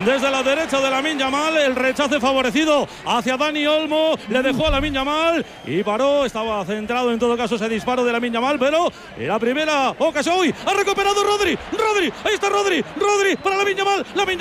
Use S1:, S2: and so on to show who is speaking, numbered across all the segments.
S1: desde la derecha de Lamine Yamal. El rechace favorecido hacia Dani Olmo. Le dejó a Lamine Yamal y paró. Estaba centrado en todo caso ese disparo de Lamine Yamal, pero en la primera ocasión. ¡Uy! Ha recuperado Rodri. Ahí está Rodri para Lamine Yamal.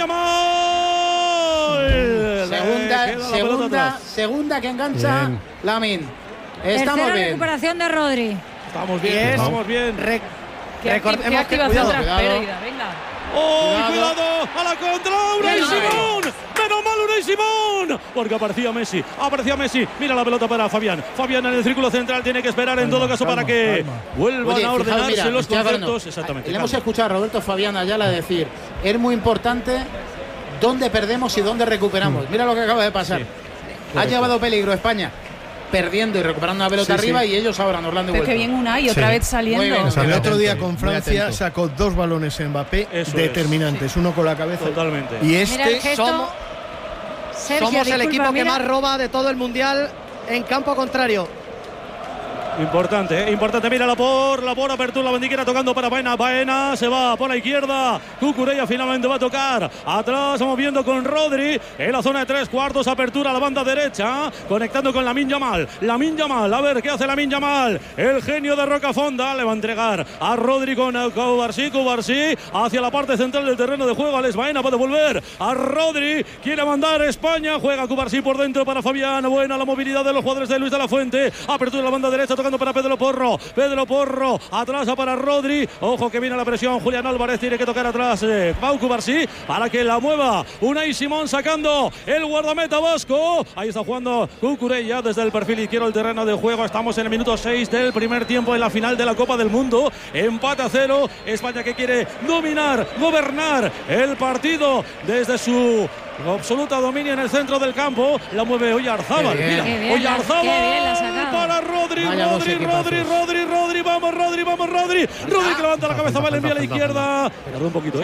S2: Segunda que engancha Lamine.
S3: Tercera recuperación de Rodri.
S1: Estamos bien.
S4: ¿Qué activación tras pérdida? Venga.
S1: ¡Oh, cuidado! ¡A la contra! ¡Unai Simón! ¡Menos mal Unai Simón! Porque aparecía Messi. Mira la pelota para Fabián. Fabián en el círculo central tiene que esperar en todo caso para que vuelvan a ordenarse los conceptos. Exactamente.
S2: Le hemos escuchado a Roberto Fabián Ayala decir: es muy importante dónde perdemos y dónde recuperamos. Mira lo que acaba de pasar. Ha llevado peligro España, perdiendo y recuperando una pelota arriba, y ellos ahora nos la han devuelto.
S4: Qué bien Unai, otra vez saliendo.
S5: O sea, el otro día con Francia sacó 2 balones en Mbappé determinantes, uno con la cabeza.
S1: Totalmente.
S5: Y
S3: somos
S6: el equipo que más roba de todo el mundial en campo contrario.
S1: Importante. Mira la por apertura, la bandiquera tocando para Baena, se va por la izquierda. Cucurella finalmente va a tocar atrás, vamos viendo con Rodri en la zona de 3/4, apertura a la banda derecha, conectando con Lamine Yamal, a ver qué hace Lamine Yamal, el genio de Rocafonda. Le va a entregar a Rodri con Cubarsí hacia la parte central del terreno de juego. Alex Baena puede volver a Rodri, quiere mandar España, juega Cubarsí por dentro para Fabián. Buena la movilidad de los jugadores de Luis de la Fuente, apertura a la banda derecha, para Pedro Porro, atrás para Rodri, ojo que viene la presión, Julián Álvarez tiene que tocar atrás, Pau Cubarsí para que la mueva Unai Simón, sacando el guardameta vasco. Ahí está jugando Cucurella desde el perfil izquierdo del terreno de juego. Estamos en el minuto 6 del primer tiempo en la final de la Copa del Mundo, empate a 0, España que quiere dominar, gobernar el partido desde su absoluta dominio en el centro del campo. La mueve Oyarzábal. Oyarzábal para Rodri. Vamos Rodri que levanta la cabeza, va, le envía a la izquierda. Tardó un poquito,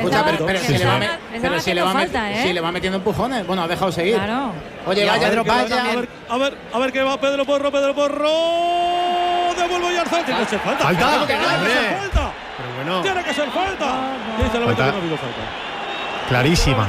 S2: Si le va metiendo empujones. Bueno, ha dejado seguir.
S3: Claro.
S2: Oye, vaya.
S1: A ver qué va Pedro Porro. Devuelve Oyarzábal. Tiene que ser falta. Tiene que ser falta. Dice el árbitro que no ha habido falta.
S5: Clarísima.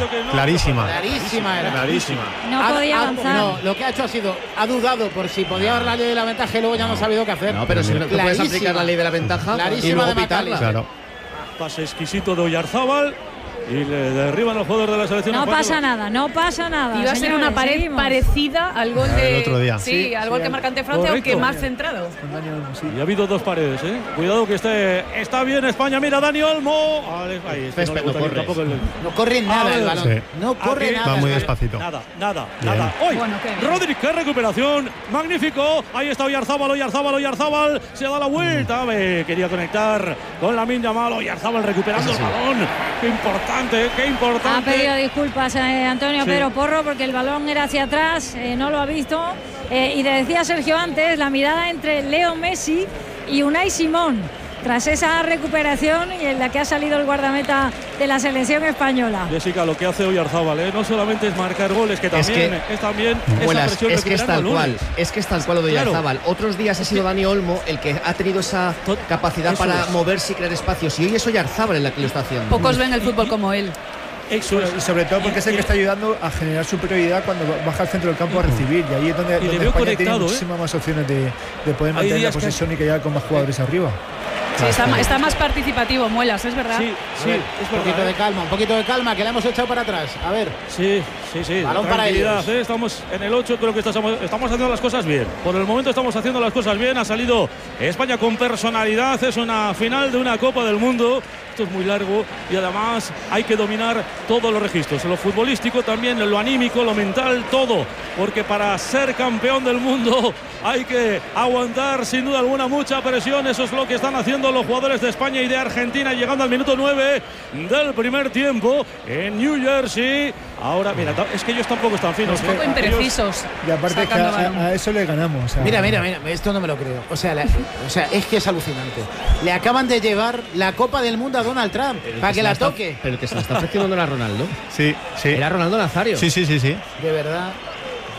S3: No podía avanzar.
S2: No, lo que ha hecho ha dudado por si podía dar la ley de la ventaja y luego ya no ha sabido qué hacer.
S6: No, pero si no puedes aplicar la ley de la ventaja y luego pitarla.
S5: Claro.
S1: Pase exquisito de Oyarzábal y le derriban los jugadores de la selección.
S3: No pasa nada.
S4: Iba a ser una pared parecida al gol
S5: del otro día.
S4: Sí, al gol que marca ante Francia, aunque más centrado.
S1: Y ha habido 2 paredes, Cuidado que está bien España. Mira Dani Olmo.
S2: No corre nada el balón. No corre nada.
S5: Va muy despacito.
S1: Nada. Hoy Rodri, qué recuperación. Magnífico. Ahí está Oyarzábal. Se da la vuelta. Quería conectar con Lamine Yamal. Oyarzábal recuperando el balón. Qué importante.
S3: Ha pedido disculpas Antonio Pedro Porro porque el balón era hacia atrás, no lo ha visto. Y te decía Sergio antes, la mirada entre Leo Messi y Unai Simón tras esa recuperación y en la que ha salido el guardameta de la selección española.
S1: Jessica, lo que hace Oyarzábal, no solamente es marcar goles, que también es esa presión.
S6: Es que es tal cual lo de Oyarzábal. Otros días ha sido Dani Olmo el que ha tenido esa capacidad para moverse y crear espacios, y hoy es Oyarzábal en la que lo está haciendo.
S4: Pocos ven el fútbol como él.
S5: Y sobre todo porque es el que está ayudando a generar superioridad cuando baja al centro del campo a recibir, y ahí es donde España tiene muchísimas más opciones de poder mantener la posesión y que llegue con más jugadores arriba.
S4: Sí, está más participativo Muelas, es verdad.
S1: Sí,
S2: un poquito de calma, que le hemos echado para atrás. A ver.
S1: Sí.
S2: Balón para ellos.
S1: Estamos en el 8, creo que estamos haciendo las cosas bien. Por el momento estamos haciendo las cosas bien. Ha salido España con personalidad. Es una final de una Copa del Mundo. Esto es muy largo y además hay que dominar todos los registros. Lo futbolístico también, lo anímico, lo mental, todo. Porque para ser campeón del mundo hay que aguantar sin duda alguna mucha presión. Eso es lo que están haciendo los jugadores de España y de Argentina, llegando al minuto 9 del primer tiempo en New Jersey. Ahora, mira, es que ellos tampoco están finos.
S4: Un poco imprecisos.
S5: Y aparte que a eso le ganamos.
S2: Mira, esto no me lo creo. O sea, es que es alucinante. Le acaban de llevar la Copa del Mundo a Donald Trump para que la toque.
S6: Pero que se la está ofreciendo no era Ronaldo.
S5: Sí.
S6: Era Ronaldo Nazario.
S5: Sí.
S2: De verdad.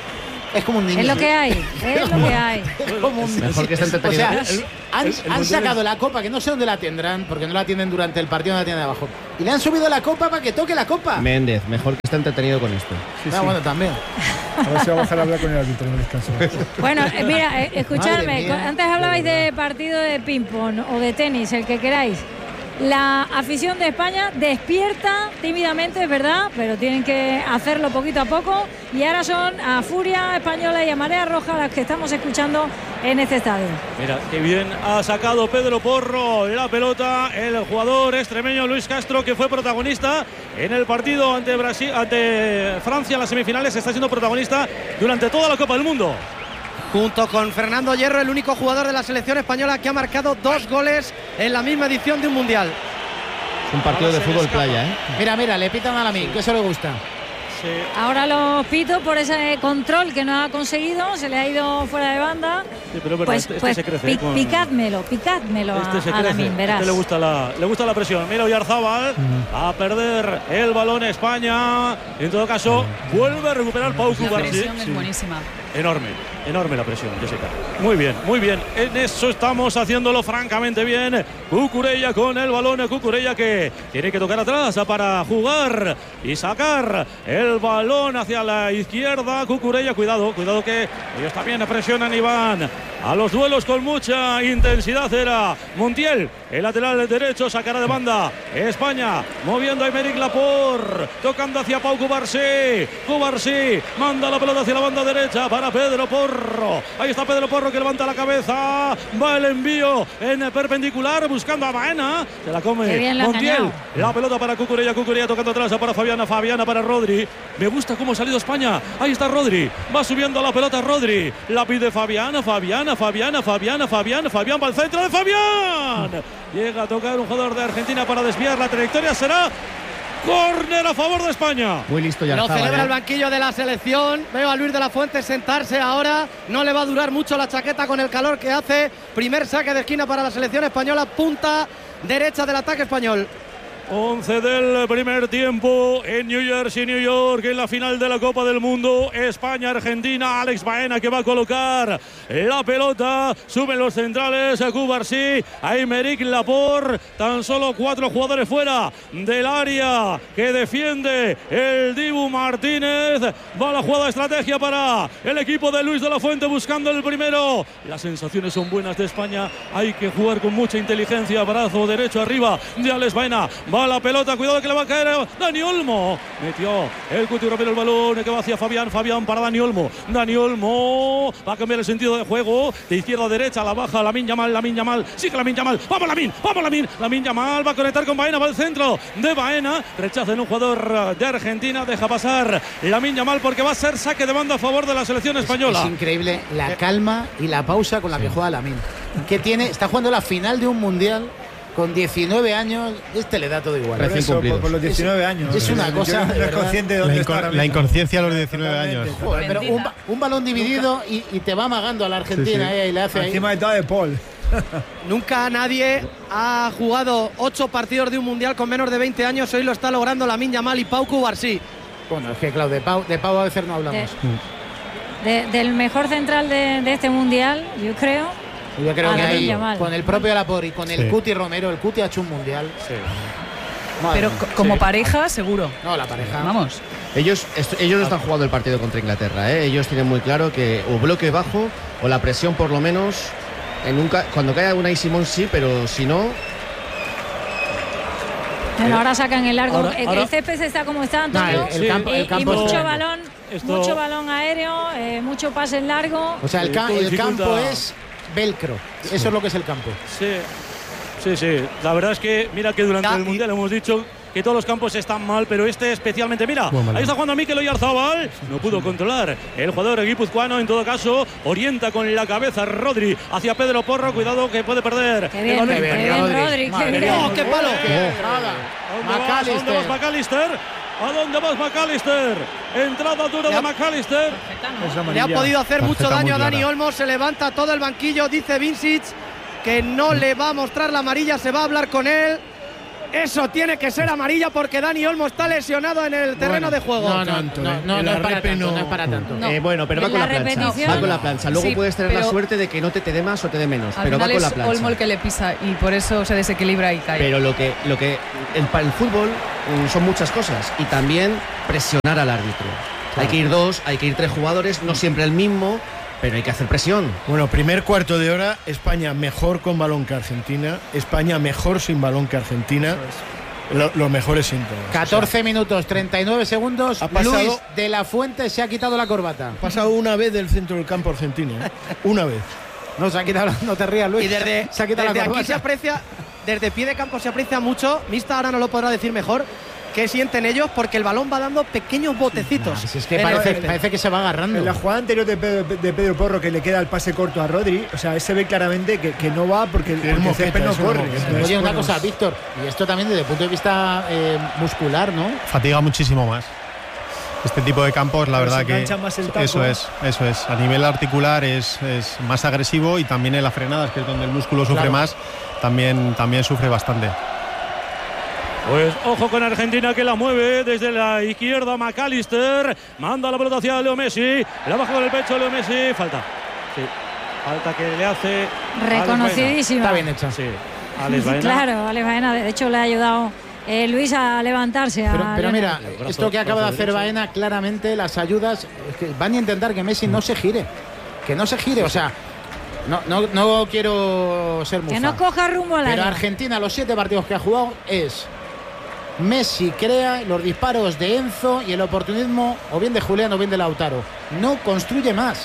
S2: Es como un niño.
S3: Es lo que hay, es lo que hay.
S6: Mejor que esté entretenido.
S2: O sea, han sacado la copa, que no sé dónde la tendrán, porque no la tienen durante el partido, no la tienen abajo. Y le han subido la copa para que toque la copa.
S6: Méndez, mejor que esté entretenido con esto.
S2: Bueno, también.
S5: A ver si va a bajar a hablar con el árbitro en el descanso.
S3: Bueno, mira, escuchadme, antes hablabais de partido de ping-pong o de tenis, el que queráis. La afición de España despierta tímidamente, es verdad, pero tienen que hacerlo poquito a poco. Y ahora son a Furia Española y a Marea Roja las que estamos escuchando en este estadio.
S1: Mira, qué bien ha sacado Pedro Porro la pelota, el jugador extremeño Luis Castro, que fue protagonista en el partido ante Francia en las semifinales, está siendo protagonista durante toda la Copa del Mundo.
S7: Junto con Fernando Hierro, el único jugador de la selección española que ha marcado 2 goles en la misma edición de un mundial.
S6: Es un partido de fútbol playa, ¿eh?
S2: Mira, le pitan a Lamine, que eso le gusta.
S1: Sí.
S3: Ahora los pito por ese control que no ha conseguido, se le ha ido fuera de banda.
S1: Sí, pero
S3: pues
S1: se crece,
S3: picádmelo a Lamine, verás.
S1: Le gusta la presión. Mira Oyarzábal a perder el balón España. En todo caso, vuelve a recuperar Pau Cubarsí.
S4: La presión es buenísima.
S1: Enorme la presión, Jessica. Muy bien. En eso estamos haciéndolo francamente bien. Cucurella con el balón. Cucurella que tiene que tocar atrás para jugar y sacar el balón hacia la izquierda. Cucurella, cuidado que ellos también presionan y van a los duelos con mucha intensidad. Era Montiel, el lateral derecho, sacará de banda España, moviendo a Aymeric Laporte, tocando hacia Pau Cubarsí. Cubarsí manda la pelota hacia la banda derecha para Pedro Porro. Ahí está Pedro Porro, que levanta la cabeza, va el envío en perpendicular buscando a Baena, se la come Montiel. La pelota para Cucurella tocando atrás para Fabiana para Rodri. Me gusta cómo ha salido España. Ahí está Rodri, va subiendo la pelota Rodri, la pide Fabián va al centro de Fabián. Llega a tocar un jugador de Argentina para desviar. La trayectoria será córner a favor de España.
S6: Muy listo ya.
S7: Lo celebra el banquillo de la selección. Veo a Luis de la Fuente sentarse ahora. No le va a durar mucho la chaqueta con el calor que hace. Primer saque de esquina para la selección española. Punta derecha del ataque español.
S1: 11 del primer tiempo en New Jersey, New York, en la final de la Copa del Mundo. España-Argentina. Alex Baena, que va a colocar la pelota. Suben los centrales a Cubarsí, a Aymeric Laporte. Tan solo 4 jugadores fuera del área que defiende el Dibu Martínez. Va la jugada de estrategia para el equipo de Luis de la Fuente, buscando el primero. Las sensaciones son buenas de España. Hay que jugar con mucha inteligencia. Brazo derecho arriba de Alex Baena. Va la pelota, cuidado que le va a caer Dani Olmo. Metió el Cuti Romero el balón que va hacia Fabián para Dani Olmo. Dani Olmo va a cambiar el sentido de juego de izquierda a derecha, la baja Lamine Yamal, sigue Lamine Yamal, vamos Lamine Yamal va a conectar con Baena, va al centro de Baena, rechaza en un jugador de Argentina, deja pasar Lamine Yamal porque va a ser saque de banda a favor de la selección española.
S2: Es increíble la calma y la pausa con la que juega Lamine, que está jugando la final de un mundial con 19 años. Le da todo igual.
S5: Por los 19 años.
S2: Es una cosa.
S5: No es consciente de dónde está
S8: la inconsciencia a los 19 años.
S2: Joder, pero un balón dividido y te va amagando a la Argentina. Y le hace
S5: encima de todo de Paul.
S7: Nunca nadie ha jugado 8 partidos de un mundial con menos de 20 años. Hoy lo está logrando Lamine Yamal y Pau Cubarsí.
S2: Bueno, es que claro, de Pau a veces no hablamos.
S3: Del mejor central de este mundial, yo creo.
S2: Yo creo que ahí, con el propio Laporte y con el Cuti Romero, el Cuti ha hecho un mundial.
S1: Sí.
S4: Pero como pareja, seguro.
S2: No, la pareja.
S4: Vamos.
S6: Ellos no están jugando el partido contra Inglaterra, ¿eh? Ellos tienen muy claro que o bloque bajo o la presión por lo menos. Cuando caiga Unai Simón sí, pero si no.
S3: Bueno, ahora sacan el largo. El césped está como está, Antonio.
S2: El campo
S3: mucho balón. Mucho balón aéreo, mucho pase en largo.
S2: O sea, el campo es velcro. Eso es lo que es el campo.
S1: Sí. La verdad es que, mira que durante el Mundial hemos dicho que todos los campos están mal, pero este especialmente. Mira, ahí está jugando Mikel Oyarzábal. No pudo controlar el jugador guipuzcoano. En todo caso, orienta con la cabeza Rodri hacia Pedro Porro. Cuidado que puede perder.
S3: Qué bien, Rodri.
S7: ¡Qué palo!
S1: ¿A dónde vas, McAllister? Entrada dura de McAllister.
S7: Le ha podido hacer mucho daño a Dani Olmo. Se levanta todo el banquillo. Dice Vincic que no le va a mostrar la amarilla. Se va a hablar con él. Eso tiene que ser amarilla porque Dani Olmo está lesionado en el terreno de juego.
S2: No es para tanto.
S6: Bueno, pero va con la plancha. Va con la plancha. Luego puedes tener la suerte de que no te dé más o te dé menos. Pero va con la plancha.
S4: Olmo el que le pisa y por eso se desequilibra y cae.
S6: Pero para el fútbol son muchas cosas y también presionar al árbitro. Claro. Hay que ir 2, hay que ir 3 jugadores, no siempre el mismo. Pero hay que hacer presión.
S9: Bueno, primer cuarto de hora, España mejor con balón que Argentina, España mejor sin balón que Argentina, los mejores síntomas.
S2: 14 minutos, 39 segundos, Luis de la Fuente se ha quitado la corbata.
S9: Ha pasado una vez del centro del campo Argentina, una vez.
S2: No, se ha quitado, no te rías, Luis.
S7: Y
S2: se ha quitado la corbata.
S7: Aquí se aprecia, desde pie de campo se aprecia mucho, Mista ahora no lo podrá decir mejor, qué sienten ellos porque el balón va dando pequeños botecitos.
S2: Sí, es que parece que se va agarrando.
S5: En la jugada anterior de Pedro Porro, que le queda el pase corto a Rodri, o sea, se ve claramente que no va porque el césped no corre.
S2: Oye, una cosa, Víctor, y esto también desde el punto de vista muscular, ¿no?
S8: Fatiga muchísimo más. Este tipo de campos, la verdad que eso es. A nivel articular es más agresivo y también en las frenadas, que es donde el músculo sufre más, también sufre bastante.
S1: Pues ojo con Argentina, que la mueve desde la izquierda. McAllister manda la pelota hacia Leo Messi, la baja con el pecho Leo Messi, falta que le hace
S3: reconocidísima.
S2: Está bien hecha.
S1: Sí, Alex Baena.
S3: Claro, Alex Baena, de hecho le ha ayudado Luis a levantarse.
S2: Pero mira, esto que acaba de hacer Baena, claramente las ayudas es que van a intentar que Messi no se gire, o sea, no quiero ser mufa,
S3: que no coja rumbo al área.
S2: Pero Argentina, los 7 partidos que ha jugado, es Messi crea los disparos de Enzo y el oportunismo o bien de Julián o bien de Lautaro. No construye más.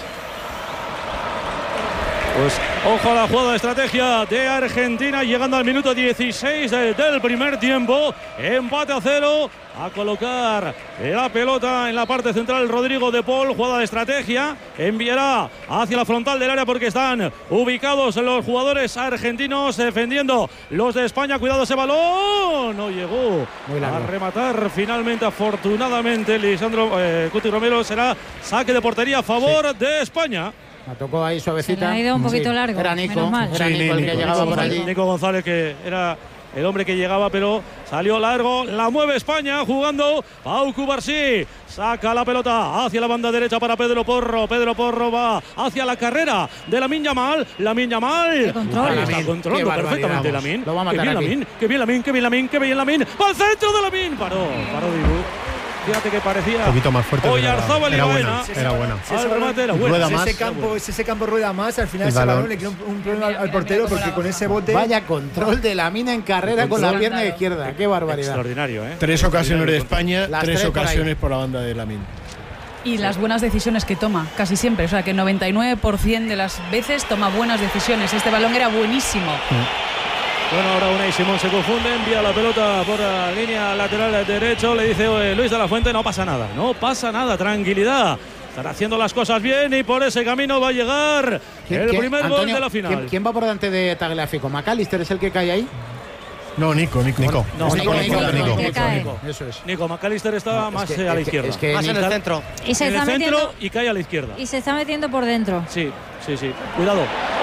S1: Pues ojo a la jugada de estrategia de Argentina, llegando al minuto 16 del primer tiempo. Empate a 0. A colocar la pelota en la parte central Rodrigo de Paul. Jugada de estrategia. Enviará hacia la frontal del área porque están ubicados los jugadores argentinos defendiendo los de España. Cuidado ese balón. No llegó a rematar finalmente, afortunadamente, Lisandro Cuti Romero. Será saque de portería a favor de España.
S2: Me tocó ahí suavecita.
S3: Se le ha ido un poquito largo.
S2: Era Nico el que llegaba por allí.
S1: Nico González, que era el hombre que llegaba, pero salió largo. La mueve España jugando Pau Cubarsí. Saca la pelota hacia la banda derecha para Pedro Porro. Pedro Porro va hacia la carrera de Lamine Yamal. Lamine Yamal. Está controlando perfectamente Lamine.
S2: Lo va a matar aquí.
S1: Qué bien Lamine. Va al centro de Lamine. Paró Dibu. Fíjate que parecía
S8: un poquito más fuerte.
S1: Oyarzábal y Baena.
S8: Era buena.
S1: Al remate era bueno.
S5: Rueda más. Ese campo rueda más. Al final ese balón le queda un problema al portero porque con ese bote.
S2: Vaya control de Lamine en carrera con la pierna izquierda. Qué barbaridad.
S1: Extraordinario,
S9: 3 ocasiones de España, 3 ocasiones por la banda de Lamine.
S4: Y las buenas decisiones que toma, casi siempre. O sea, que 99% de las veces toma buenas decisiones. Este balón era buenísimo.
S1: Bueno, ahora Unai Simón se confunde, envía la pelota por la línea lateral derecho, le dice Luis de la Fuente, no pasa nada, tranquilidad. Están haciendo las cosas bien y por ese camino va a llegar el primer gol de la final.
S2: ¿Quién va por delante de Tagliafico? ¿McAllister es el que cae ahí?
S9: No, Nico.
S1: Nico.
S2: Eso es.
S1: Nico, McAllister está más a la izquierda.
S7: Más en el centro.
S3: Y se está
S1: centro y cae a la izquierda.
S3: Y se está metiendo por dentro.
S1: Sí. Cuidado.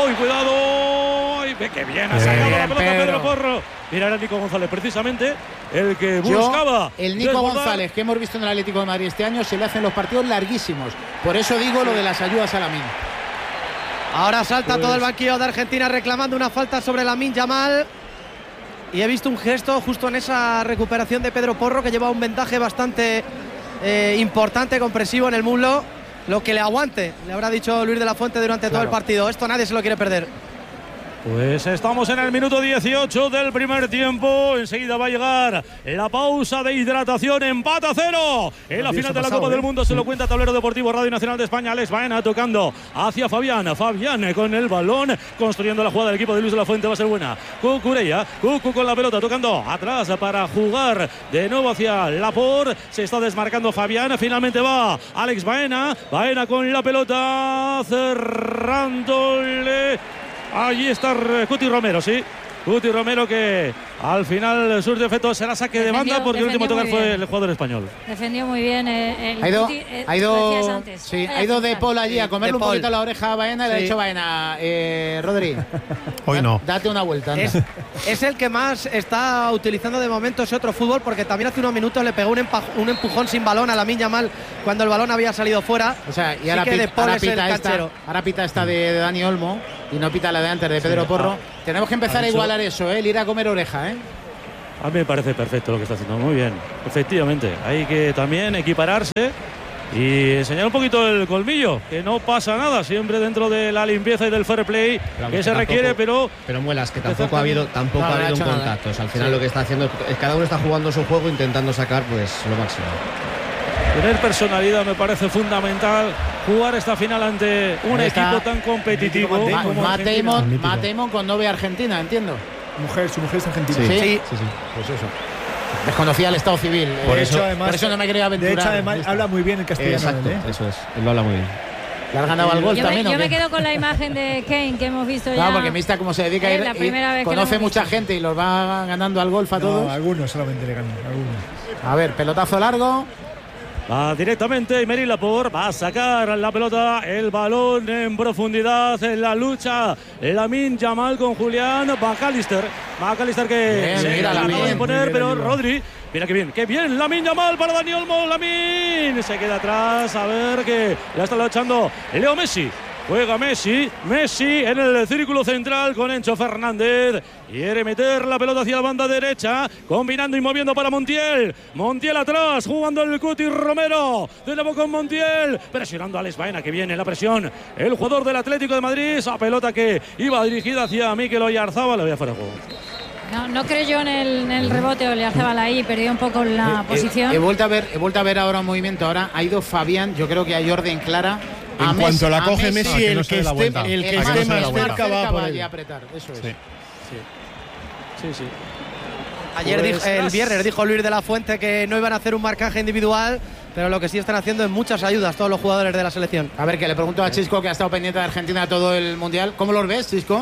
S1: Ve que bien ha sacado la pelota Pedro Porro. Mira, era Nico González, precisamente el que buscaba.
S2: El Nico González que hemos visto en el Atlético de Madrid este año se le hacen los partidos larguísimos. Por eso digo lo de las ayudas a Lamine.
S7: Ahora salta todo el banquillo de Argentina reclamando una falta sobre Lamine Yamal. Y he visto un gesto justo en esa recuperación de Pedro Porro que lleva un vendaje bastante importante, compresivo en el muslo. Lo que le aguante, le habrá dicho Luis de la Fuente durante todo el partido. Esto nadie se lo quiere perder.
S1: Pues estamos en el minuto 18 del primer tiempo. Enseguida va a llegar la pausa de hidratación. Empate a 0 en la final de la Copa del Mundo. Se lo cuenta Tablero Deportivo Radio Nacional de España. Alex Baena tocando hacia Fabián. Fabián con el balón, construyendo la jugada del equipo de Luis de la Fuente. Va a ser buena. Cucurella. Cucu con la pelota, tocando atrás para jugar de nuevo hacia Laporte. Se está desmarcando Fabián. Finalmente va Alex Baena. Baena con la pelota, cerrándole. Allí está Cuti Romero, sí. Cuti Romero, que al final surge efecto, será saque de banda porque el último tocar fue el jugador español.
S3: Defendió muy bien
S2: ha ido De Paul allí a comerle un poquito la oreja a Baena y le ha dicho Baena, Rodri,
S8: hoy no.
S2: Date una vuelta.
S7: Es el que más está utilizando de momento ese otro fútbol, porque también hace unos minutos le pegó un empujón sin balón a Lamine Yamal cuando el balón había salido fuera.
S2: O sea, y ahora, ahora pita esta de Dani Olmo y no pita la de antes de Pedro Porro. Tenemos que empezar a igualar eso, el ir a comer oreja,
S1: A mí me parece perfecto lo que está haciendo, muy bien. Efectivamente, hay que también equipararse y enseñar un poquito el colmillo, que no pasa nada, siempre dentro de la limpieza y del fair play que se requiere, pero
S6: Muelas, que tampoco ha habido un contacto. O sea, al final lo que está haciendo es cada uno está jugando su juego, intentando sacar pues lo máximo.
S1: Tener personalidad me parece fundamental. Jugar esta final ante un equipo tan competitivo.
S2: Matt Damon con novia argentina, entiendo.
S5: Su mujer es argentina.
S2: Sí. Pues eso. Desconocía el estado civil.
S5: Por eso
S2: no me quería aventurar.
S5: De hecho, además, habla muy bien el castellano.
S6: Exacto, eso es. Él lo habla muy bien.
S2: ¿Le has ganado al gol también?
S3: Yo me quedo con la imagen de Kane que hemos visto ya.
S2: Porque Mista, como se dedica a ir,
S3: la primera vez
S2: conoce mucha gente y los va ganando al golf a todos.
S5: Algunos solamente le ganan.
S2: A ver, pelotazo largo.
S1: Va directamente Aymeric Laporte, va a sacar la pelota, el balón en profundidad en la lucha. Lamine Yamal con Julián McAllister. McAllister que se acaba de imponer, pero Rodri, mira qué bien, Lamine Yamal para Dani Olmo. Lamine se queda atrás, a ver que ya está luchando Leo Messi. Juega Messi en el círculo central con Enzo Fernández. Quiere meter la pelota hacia la banda derecha, combinando y moviendo para Montiel. Montiel atrás, jugando el Cuti Romero. De nuevo con Montiel, presionando a Alex Baena, que viene la presión. El jugador del Atlético de Madrid, esa pelota que iba dirigida hacia Mikel Oyarzabal, le voy a fuera de juego.
S3: No creyó en el rebote, Oyarzabal ahí, perdió un poco la posición.
S2: He vuelto a ver ahora un movimiento. Ahora ha ido Fabián, yo creo que hay orden clara.
S9: En cuanto la coge Messi, el que esté más cerca va
S2: a apretar. Eso es.
S7: Sí. Ayer el viernes dijo Luis de la Fuente que no iban a hacer un marcaje individual, pero lo que sí están haciendo es muchas ayudas todos los jugadores de la selección.
S2: A ver, que le pregunto a Chisco, que ha estado pendiente de Argentina todo el Mundial. ¿Cómo los ves, Chisco?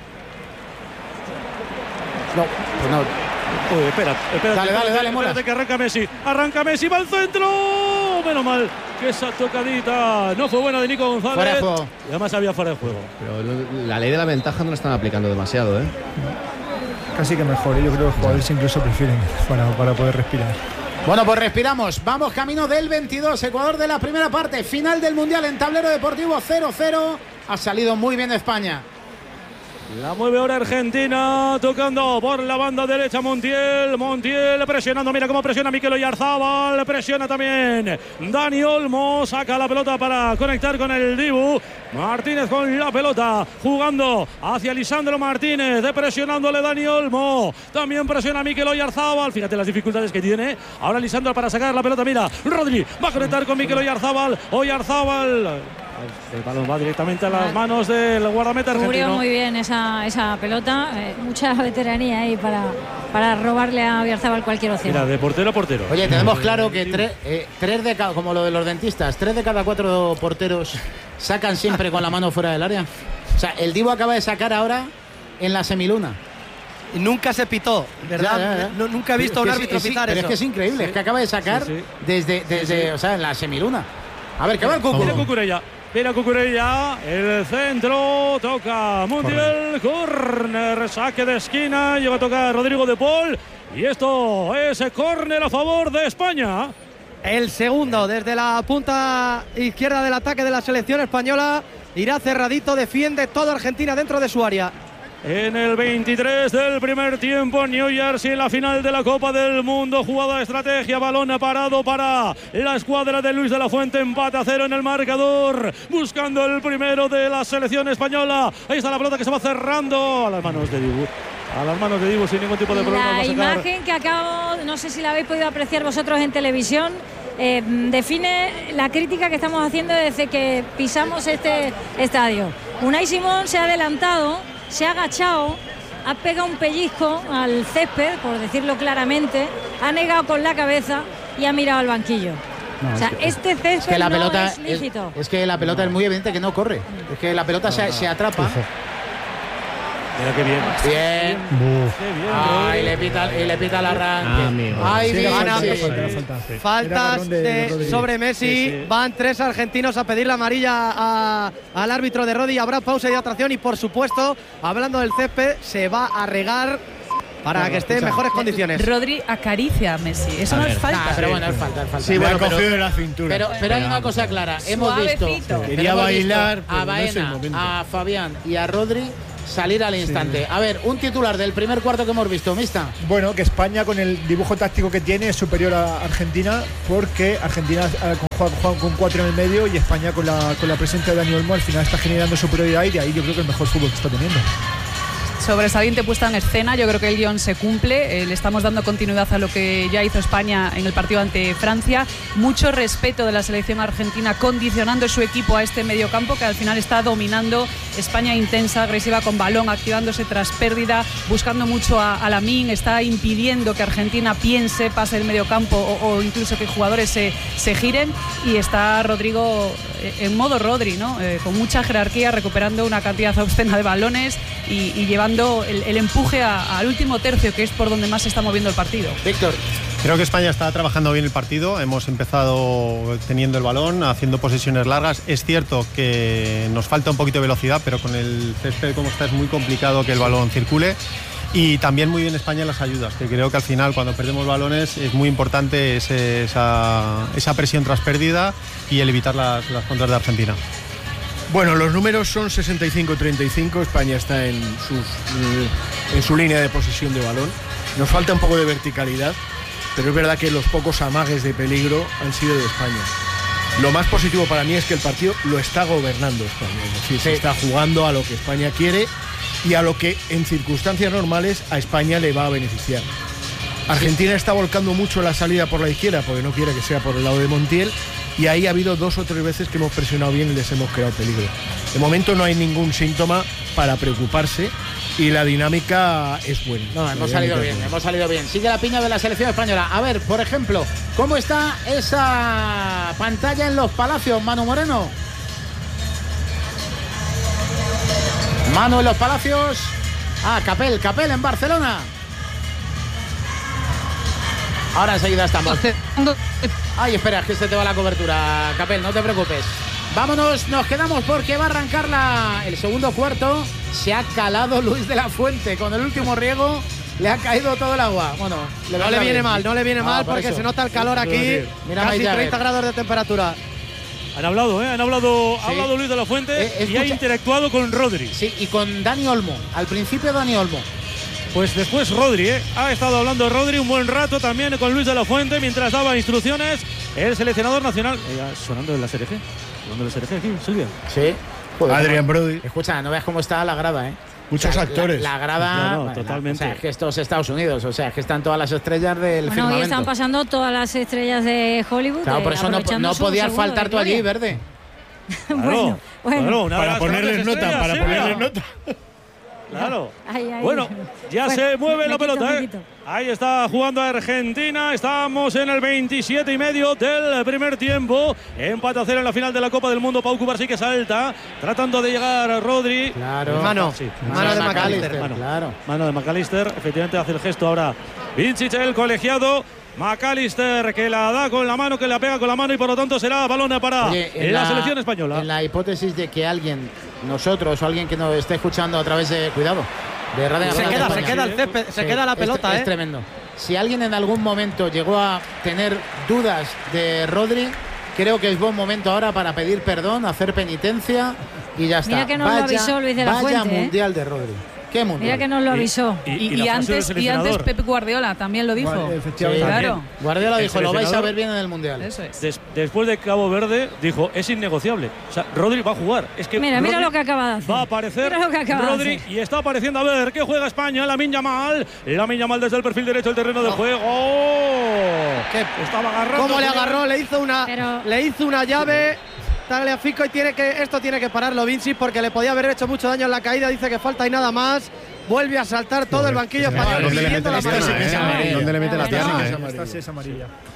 S2: No, pues no.
S1: Uy, espérate,
S2: dale, Mola.
S1: Espérate que arranca Messi, va al centro. Menos mal que esa tocadita no fue buena de Nico González.
S2: Fuera de juego.
S1: Y además había fuera de juego.
S6: Pero la ley de la ventaja no la están aplicando demasiado,
S5: Casi que mejor, yo creo que los jugadores incluso prefieren para poder respirar.
S2: Bueno, pues respiramos. Vamos camino del 22, Ecuador de la primera parte. Final del Mundial en tablero deportivo 0-0. Ha salido muy bien España.
S1: La mueve ahora Argentina, tocando por la banda derecha Montiel presionando, mira cómo presiona Mikel Oyarzabal, presiona también Dani Olmo, saca la pelota para conectar con el Dibu. Martínez con la pelota, jugando hacia Lisandro Martínez, presionándole Dani Olmo, también presiona Mikel Oyarzabal, fíjate las dificultades que tiene, ahora Lisandro para sacar la pelota, mira, Rodri va a conectar con Mikel Oyarzabal, el balón va directamente a las manos del guardameta argentino.
S3: Cubrió muy bien esa pelota, mucha veteranía ahí para robarle a Oyarzabal cualquier opción.
S1: Mira, de portero a portero.
S2: Oye, tenemos claro que tres de cada, como lo de los dentistas, 3 de cada 4 porteros sacan siempre con la mano fuera del área. O sea, el Divo acaba de sacar ahora en la semiluna.
S7: Y nunca se pitó, ¿verdad?
S2: Ya.
S7: Nunca he visto a un árbitro pitar eso.
S2: Pero es que es increíble, es que acaba de sacar desde o sea, en la semiluna. A ver, ¿qué va el Cucu?
S1: Mira Cucurella, el centro, toca Montiel, córner, saque de esquina, llega a tocar Rodrigo de Paul y esto es córner a favor de España.
S7: El segundo desde la punta izquierda del ataque de la selección española, irá cerradito, defiende toda Argentina dentro de su área.
S1: En el 23 del primer tiempo, New Jersey en la final de la Copa del Mundo, jugada de estrategia, balón parado para la escuadra de Luis de la Fuente, empate a 0 en el marcador, buscando el primero de la selección española. Ahí está la pelota que se va cerrando a las manos de Dibu. Sin ningún tipo de problema.
S3: La imagen que acabo, no sé si la habéis podido apreciar vosotros en televisión, define la crítica que estamos haciendo desde que pisamos este estadio. Unai Simón se ha adelantado, se ha agachado, ha pegado un pellizco al césped, por decirlo claramente, ha negado con la cabeza y ha mirado al banquillo. No, o sea, este césped
S2: es que la pelota
S3: es lícito.
S2: Es que la pelota es muy evidente que no corre. Es que la pelota se atrapa.
S1: Mira qué bien.
S2: Bien.
S1: Qué bien.
S2: Le pita el arranque.
S7: Faltas sobre Messi.
S1: Sí.
S7: Van 3 argentinos a pedir la amarilla al árbitro de Rodri. Habrá pausa y atracción. Y por supuesto, hablando del césped, se va a regar para que esté en mejores condiciones.
S4: Rodri acaricia a Messi. Eso no es falta.
S2: Pero bueno, es falta.
S9: Sí, bueno, cogido de la cintura.
S2: Pero hay una cosa clara. Hemos visto.
S9: Quería bailar.
S2: A Baena, a Fabián y a Rodri salir al instante. A ver, un titular del primer cuarto que hemos visto, Mista.
S5: Bueno, que España con el dibujo táctico que tiene es superior a Argentina, porque Argentina juega con 4 en el medio y España con la presencia de Dani Olmo al final está generando superioridad y de ahí yo creo que el mejor fútbol que está teniendo.
S4: Sobresaliente puesta en escena, yo creo que el guión se cumple, le estamos dando continuidad a lo que ya hizo España en el partido ante Francia, mucho respeto de la selección argentina condicionando su equipo a este mediocampo que al final está dominando. España intensa, agresiva con balón, activándose tras pérdida, buscando mucho a Lamine, está impidiendo que Argentina piense, pase el mediocampo o incluso que jugadores se giren, y está Rodrigo en modo Rodri, ¿no? Con mucha jerarquía, recuperando una cantidad obscena de balones y llevando el empuje al último tercio, que es por donde más se está moviendo el partido.
S2: Víctor.
S8: Creo que España está trabajando bien el partido. Hemos empezado teniendo el balón, haciendo posesiones largas. Es cierto que nos falta un poquito de velocidad, pero con el césped como está es muy complicado que el balón circule. Y también muy bien España en las ayudas, que creo que al final cuando perdemos balones es muy importante esa presión tras pérdida y el evitar las contras de Argentina.
S9: Bueno, los números son 65-35. España está en su línea de posesión de balón. Nos falta un poco de verticalidad, pero es verdad que los pocos amagues de peligro han sido de España. Lo más positivo para mí es que el partido lo está gobernando España, es decir, se está jugando a lo que España quiere y a lo que en circunstancias normales a España le va a beneficiar. Argentina está volcando mucho la salida por la izquierda porque no quiere que sea por el lado de Montiel, y ahí ha habido 2 o 3 veces que hemos presionado bien y les hemos creado peligro. De momento no hay ningún síntoma para preocuparse y la dinámica es buena.
S2: No, hemos salido bien. Sigue la piña de la selección española. A ver, por ejemplo, ¿cómo está esa pantalla en Los Palacios, Manu Moreno? Manu en Los Palacios. Capel en Barcelona. Ahora enseguida estamos. Ay, espera, es que se te va la cobertura, Capel, no te preocupes. Vámonos, nos quedamos porque va a arrancar el segundo cuarto. Se ha calado Luis de la Fuente con el último riego. Le ha caído todo el agua. Bueno,
S7: no le viene mal porque se nota el calor aquí.
S2: Mira,
S7: casi 30 grados de temperatura.
S1: Han hablado Luis de la Fuente y ha interactuado con Rodri.
S2: Sí, y con Dani Olmo. Al principio Dani Olmo.
S1: Pues después Rodri, ha estado hablando Rodri un buen rato también con Luis de la Fuente mientras daba instrucciones el seleccionador nacional. Sonando en la SRG. Sonando en la SRG aquí, Silvia.
S2: Sí.
S9: Joder, Adrián Brody.
S2: Escucha, no veas cómo está la grada,
S9: Muchos actores.
S2: La grada.
S1: No, totalmente.
S2: O sea, es que esto es Estados Unidos. O sea, es que están todas las estrellas del firmamento.
S3: Hoy están pasando todas las estrellas de Hollywood.
S2: Claro, por eso no podías faltar tú allí, Verde.
S1: Bueno.
S9: Para ponerles nota,
S1: Claro. Bueno, ya se mueve la pelota. Ahí está jugando Argentina. Estamos en el 27,5 del primer tiempo. Empate a 0 en la final de la Copa del Mundo. Pau Cubarsí que salta, tratando de llegar a Rodri.
S2: Claro.
S7: Mano de
S2: McAllister.
S1: Mano de McAllister. Efectivamente hace el gesto ahora Vincic, el colegiado. McAllister que la da con la mano, que la pega con la mano y por lo tanto será balón para la selección española.
S2: En la hipótesis de que alguien, nosotros o alguien que nos esté escuchando a través de, cuidado, de Radio
S7: se queda el césped, se queda la pelota.
S2: Es tremendo. Si alguien en algún momento llegó a tener dudas de Rodri, creo que es buen momento ahora para pedir perdón, hacer penitencia y ya está.
S3: Mira que nos lo avisó Luis de la Fuente.
S2: Vaya mundial de Rodri. ¿Qué mundial?
S3: Mira que nos lo avisó.
S4: Y antes Pep Guardiola también lo dijo.
S2: Efectivamente.
S4: Claro.
S2: Guardiola dijo, lo vais a ver bien en el mundial.
S4: Eso es.
S1: Después de Cabo Verde dijo, es innegociable. O sea, Rodri va a jugar. Es que
S3: mira lo que acaba de hacer.
S1: Va a aparecer Rodri y está apareciendo. A ver qué juega España. Lamine Yamal desde el perfil derecho del terreno de juego.
S7: ¿Qué?
S1: Estaba agarrando.
S7: ¿Cómo le agarró? Le hizo una llave. Tagliafico y esto tiene que pararlo Vinci porque le podía haber hecho mucho daño en la caída. Dice que falta y nada más. Vuelve a saltar todo el banquillo español.
S8: ¿Dónde le mete la pierna? ¿Dónde le mete la pierna?
S5: Esta sí es amarilla.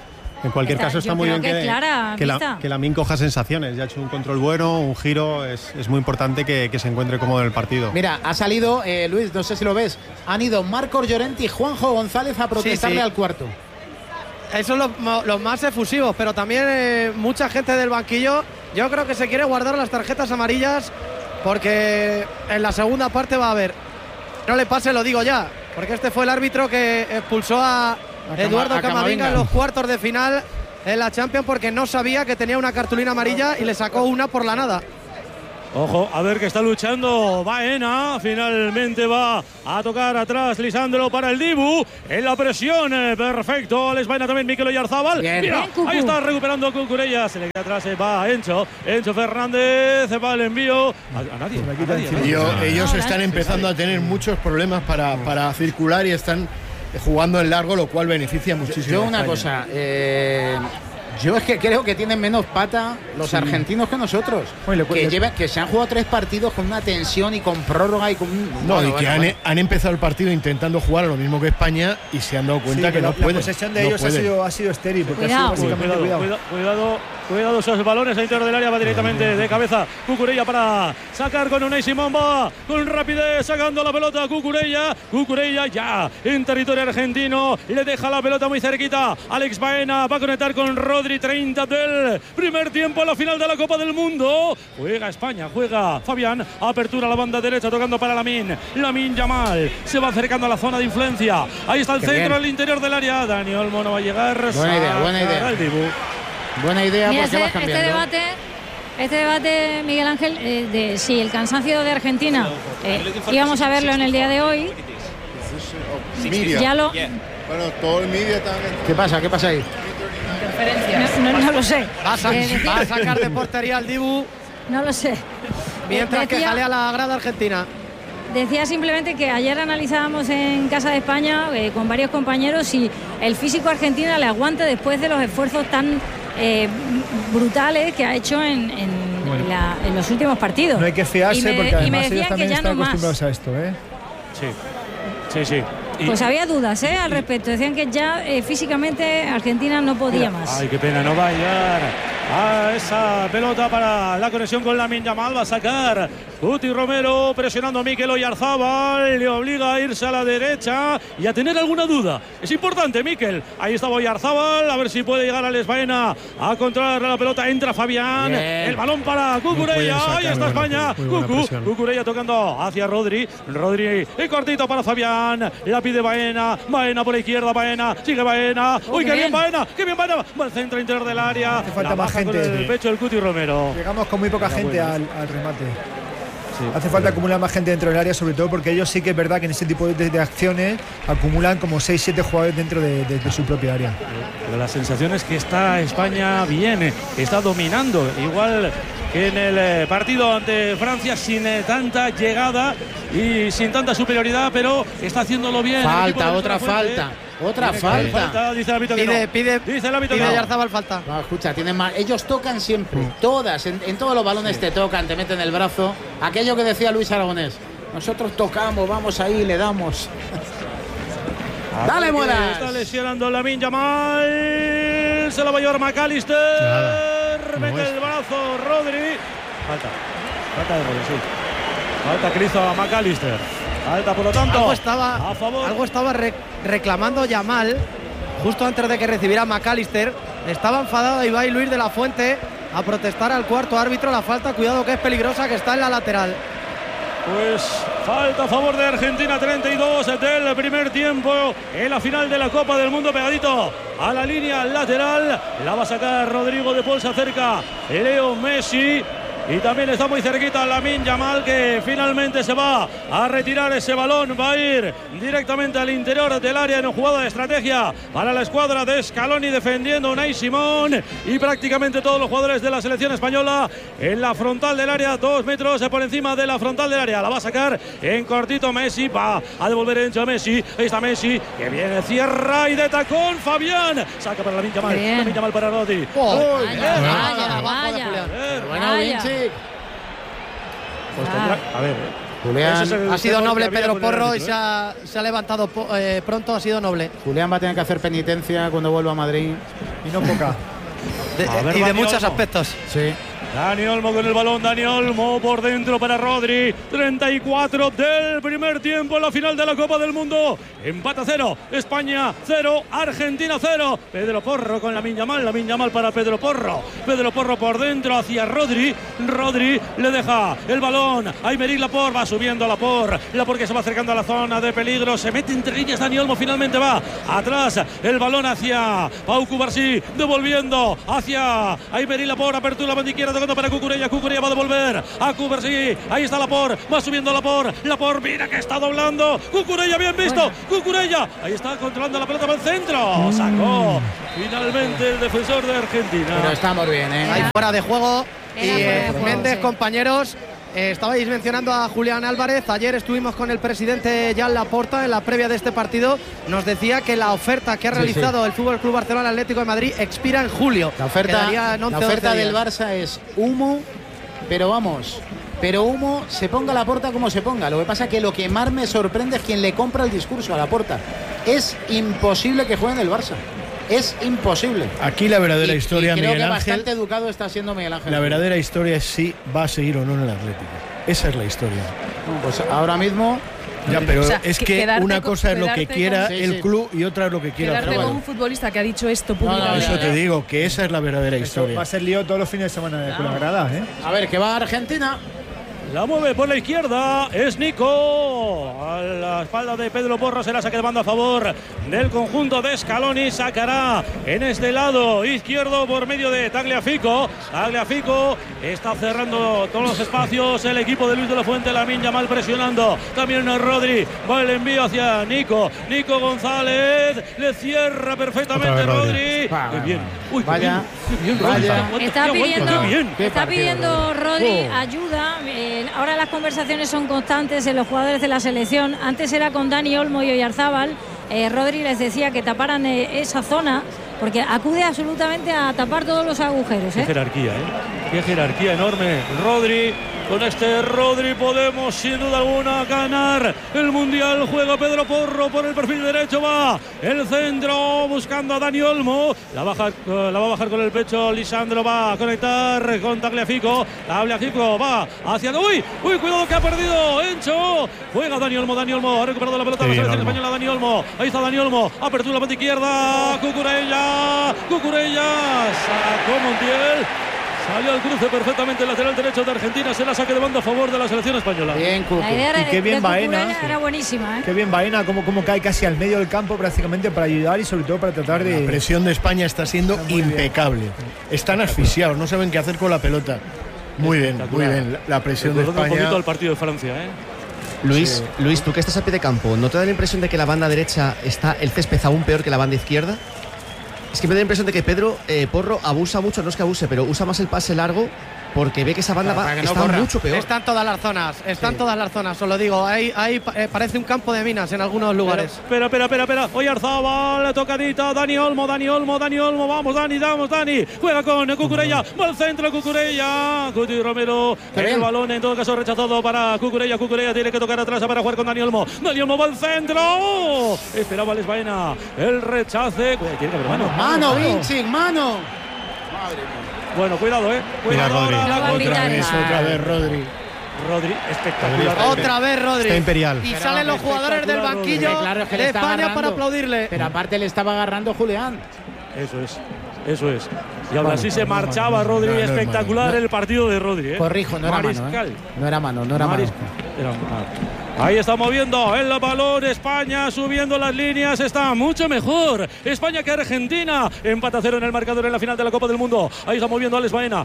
S8: En cualquier caso está muy bien
S3: que
S8: Lamine coja sensaciones. Ya ha hecho un control bueno, un giro. Es muy importante que se encuentre cómodo en el partido.
S2: Mira, ha salido, Luis, no sé si lo ves, han ido Marcos Llorente y Juanjo González a protestarle al cuarto.
S7: Esos son los más efusivos, pero también mucha gente del banquillo, yo creo que se quiere guardar las tarjetas amarillas porque en la segunda parte va a haber. No le pase, lo digo ya, porque este fue el árbitro que expulsó a Eduardo Camavinga en los cuartos de final en la Champions porque no sabía que tenía una cartulina amarilla y le sacó una por la nada.
S1: Ojo, a ver que está luchando Baena. Finalmente va a tocar atrás Lisandro para el Dibu. En la presión, perfecto. Alex Baena también, Mikel Oyarzábal. Mira, ahí está recuperando Cucurella. Se le queda atrás, va Encho Fernández, va el envío. A nadie.
S9: Ellos están empezando a tener muchos problemas para circular y están jugando en largo, lo cual beneficia muchísimo.
S2: Yo una cosa, yo es que creo que tienen menos pata los argentinos que nosotros. Que se han jugado 3 partidos con una tensión y con prórroga y con...
S9: han empezado el partido intentando jugar a lo mismo que España y se han dado cuenta que no pueden.
S5: La posesión de ellos ha sido estéril. Porque
S1: Cuidado esos balones al interior del área, va directamente de cabeza Cucurella para sacar con Unai Simón, va con rapidez sacando la pelota Cucurella ya en territorio argentino, le deja la pelota muy cerquita, Alex Baena va a conectar con Rodri, 30 del primer tiempo a la final de la Copa del Mundo. Juega España, juega Fabián, apertura a la banda derecha tocando para Lamine Yamal, se va acercando a la zona de influencia, ahí está el centro al interior del área, Dani Olmo no va a llegar.
S2: Buena idea. Buena idea.
S3: Mira, este debate, Miguel Ángel, de si el cansancio de Argentina íbamos a verlo en el día de hoy. Ya lo...
S10: Bueno, todo el media también.
S2: ¿Qué pasa ahí?
S3: No lo sé.
S7: Va a sacar de portería al Dibu.
S3: No lo sé.
S7: Mientras que jalea la grada argentina.
S3: Decía simplemente que ayer analizábamos en Casa de España con varios compañeros si el físico argentino le aguanta después de los esfuerzos tan brutales que ha hecho en los últimos partidos.
S5: No hay que fiarse porque además ellos también están acostumbrados a esto.
S1: Sí.
S3: Pues había dudas al respecto. Decían que ya físicamente Argentina no podía más.
S1: Ay, qué pena, no va a llegar a esa pelota para la conexión con Lamine Yamal. Va a sacar Guti Romero presionando a Mikel Oyarzábal. Le obliga a irse a la derecha y a tener alguna duda. Es importante, Mikel. Ahí está Oyarzábal. A ver si puede llegar Alex Baena a controlar la pelota. Entra Fabián. Bien. El balón para Cucurella. Ahí está España. Cucurella tocando hacia Rodri. Y cortito para Fabián. La pide Baena por la izquierda, sigue Baena. Uy, qué bien Baena. Va al centro interior del área.
S5: Hace falta más gente.
S1: Con el pecho del Guti Romero.
S5: Llegamos con muy poca gente al remate. Sí. Hace falta acumular más gente dentro del área, sobre todo porque ellos sí que es verdad que en ese tipo de acciones acumulan como 6-7 jugadores dentro de su propia área.
S1: Pero la sensación es que está España bien, está dominando, igual que en el partido ante Francia, sin tanta llegada y sin tanta superioridad, pero está haciéndolo bien.
S2: Otra falta.
S1: Dice el árbitro que no.
S7: Pide Oyarzábal falta.
S2: No, escucha, tienen más. Ellos tocan siempre, todas, en todos los balones te tocan, te meten el brazo. Aquello que decía Luis Aragonés. Nosotros tocamos, vamos ahí, le damos. Dale, Molas.
S1: Está lesionando Lamine Yamal. Se la va a llevar McAllister. Mete el brazo Rodri. Falta de Rodri, sí. Falta que hizo a McAllister. Falta, por lo tanto,
S7: algo estaba reclamando Yamal justo antes de que recibiera McAllister. Estaba enfadado Ibai Luis de la Fuente a protestar al cuarto árbitro la falta. Cuidado que es peligrosa, que está en la lateral.
S1: Pues falta a favor de Argentina, 32 del primer tiempo en la final de la Copa del Mundo, pegadito a la línea lateral. La va a sacar Rodrigo de Paul, se acerca Leo Messi. Y también está muy cerquita Lamine Yamal, que finalmente se va a retirar ese balón. Va a ir directamente al interior del área en una jugada de estrategia para la escuadra de Scaloni, defendiendo a Unai Simón. Y prácticamente todos los jugadores de la selección española en la frontal del área, 2 metros por encima de la frontal del área. La va a sacar en cortito Messi, va a devolver Encho a Messi. Ahí está Messi, que viene, cierra y de tacón Fabián. Saca para Lamine Yamal. Lamine Yamal para Rodri.
S3: Vaya.
S1: Pues a ver,
S2: Julián
S7: ha sido noble Pedro Porro y
S1: árbitro,
S7: se ha levantado pronto, ha sido noble.
S2: Julián va a tener que hacer penitencia cuando vuelva a Madrid.
S5: Y no poca.
S7: Y de muchos aspectos.
S2: Sí.
S1: Dani Olmo con el balón, Dani Olmo por dentro para Rodri. 34 del primer tiempo en la final de la Copa del Mundo. Empate a 0, España 0, Argentina 0. Pedro Porro con Lamine Yamal para Pedro Porro. Pedro Porro por dentro hacia Rodri. Rodri le deja el balón a Aymeric Laporte, va subiendo Laporte que se va acercando a la zona de peligro. Se mete entre líneas Dani Olmo, finalmente va atrás. El balón hacia Pau Cubarsí, devolviendo hacia Aymeric Laporte. Apertura la banda izquierda, tocando para Cucurella. Cucurella va a devolver a Cubarsí. Ahí está Laporte, va subiendo Laporte. Mira que está doblando. Cucurella, bien visto. Cucurella, ahí está controlando la pelota para el centro. Sacó finalmente el defensor de Argentina.
S2: Pero estamos bien, ¿eh?
S7: Ahí fuera de juego.
S3: Era fuera de juego,
S7: Méndez,
S3: sí.
S7: compañeros, estabais mencionando a Julián Álvarez. Ayer estuvimos con el presidente Joan Laporta en la previa de este partido. Nos decía que la oferta que ha realizado el Fútbol Club Barcelona Atlético de Madrid expira en julio.
S2: La oferta
S7: Quedarían 11-12
S2: del
S7: días.
S2: Barça es humo, pero vamos. Pero humo, se ponga Laporta como se ponga. Lo que pasa es que lo que más me sorprende es quien le compra el discurso a Laporta. Es imposible que juegue en el Barça. Es imposible.
S9: Aquí la verdadera
S2: Y
S9: historia,
S2: creo
S9: Miguel
S2: que
S9: Ángel.
S2: bastante educado está siendo Miguel Ángel.
S9: La verdadera historia es si va a seguir o no en el Atlético. Esa es la historia.
S2: No, pues ahora mismo.
S9: Ya, pero
S4: O sea,
S9: es que
S4: quedarte
S9: una
S4: con-
S9: cosa es lo que
S4: quedarte
S9: quiera
S2: con-
S9: el
S2: Sí, sí.
S9: club y otra es lo que quiera el
S4: Quedarte con
S9: jugador.
S4: un futbolista que ha dicho esto
S2: no,
S4: públicamente.
S9: Eso te digo, que esa es la verdadera
S5: Eso
S9: historia.
S5: va a ser lío todos los fines de semana con las gradas, ¿eh?
S2: A ver, que va a Argentina.
S1: La mueve por la izquierda, es Nico. A la espalda de Pedro Porro será saque de banda a favor del conjunto de Scaloni. Sacará en este lado izquierdo por medio de Tagliafico. Tagliafico está cerrando todos los espacios. El equipo de Luis de la Fuente, Lamine Yamal presionando. También Rodri. Va el envío hacia Nico. Nico González le cierra perfectamente
S9: Otra vez Rodri.
S1: Rodri. Qué bien. Uy, qué
S2: Vaya,
S1: bien, qué bien, Rodri.
S2: vaya.
S1: Aguanta,
S3: Está
S1: aguanta,
S3: pidiendo,
S1: qué bien.
S2: Qué
S3: está
S2: partido,
S3: pidiendo Rodri
S2: Oh.
S3: ayuda. Ahora las conversaciones son constantes en los jugadores de la selección. Antes era con Dani Olmo y Oyarzábal. Rodri les decía que taparan esa zona porque acude absolutamente a tapar todos los agujeros.
S1: Qué jerarquía, qué jerarquía enorme. Rodri, con este Rodri podemos sin duda alguna ganar el Mundial. Juega Pedro Porro por el perfil derecho, va el centro buscando a Dani Olmo. La va a bajar con el pecho Lisandro, va a conectar con Tagliafico. Tagliafico va hacia... ¡Uy! Cuidado que ha perdido Encho. Juega Dani Olmo, ha recuperado la pelota la selección española. Dani Olmo, ahí está Dani Olmo, apertura la parte izquierda, Cucurella, sacó Montiel. Salió al cruce perfectamente el lateral derecho de Argentina. Será saque de banda a favor de la selección española.
S2: Bien, Cucu.
S3: La idea
S5: Y qué bien
S3: de
S5: Baena.
S3: Cucurella era buenísima.
S5: Qué bien Baena, como cae casi al medio del campo prácticamente para ayudar y sobre todo para tratar de...
S9: La presión de España está siendo impecable. Están asfixiados, no saben qué hacer con la pelota. Muy bien, la presión de
S1: Recordando un
S9: España.
S1: poquito al partido de Francia,
S6: Luis, tú que estás a pie de campo, ¿no te da la impresión de que la banda derecha está el césped aún peor que la banda izquierda? Es que me da la impresión de que Pedro Porro abusa mucho, no es que abuse, pero usa más el pase largo porque ve que esa banda
S2: Para que no
S6: está
S2: corra.
S6: mucho peor.
S7: Están todas las zonas, todas las zonas, os lo digo. Ahí parece un campo de minas en algunos lugares.
S1: Espera. Oyarzábal, tocadita. Dani Olmo. Vamos, Dani. Juega con Cucurella. Va al centro, Cucurella. Cuti Romero. El balón, en todo caso, rechazado para Cucurella. Cucurella tiene que tocar atrás para jugar con Dani Olmo. Dani Olmo va al centro. Esperaba Les Baena. El rechace. Tiene que haber mano.
S2: Mano, Vinci, mano.
S1: Bueno, cuidado,
S8: Mira,
S1: Cuidado
S8: Rodri.
S1: ahora.
S3: No va a gritar.
S9: Otra vez Rodri.
S1: Rodri, espectacular.
S7: Otra vez Rodri.
S8: Está imperial.
S7: Y salen los jugadores del banquillo
S2: Rodri. Claro, es que le
S7: de
S2: está
S7: España
S2: agarrando.
S7: para aplaudirle.
S2: Pero aparte le estaba agarrando Julián.
S1: Eso es. Y aún así se marchaba Rodri.
S9: No es
S1: Espectacular
S9: mano.
S1: el partido de Rodri.
S2: Corrijo, no era
S1: Mariscal.
S2: mano. No era mano.
S1: Mariscal. Era mano. Ahí está moviendo el balón España, subiendo las líneas, está mucho mejor España que Argentina. Empate a 0 en el marcador en la final de la Copa del Mundo. Ahí está moviendo Alex Baena.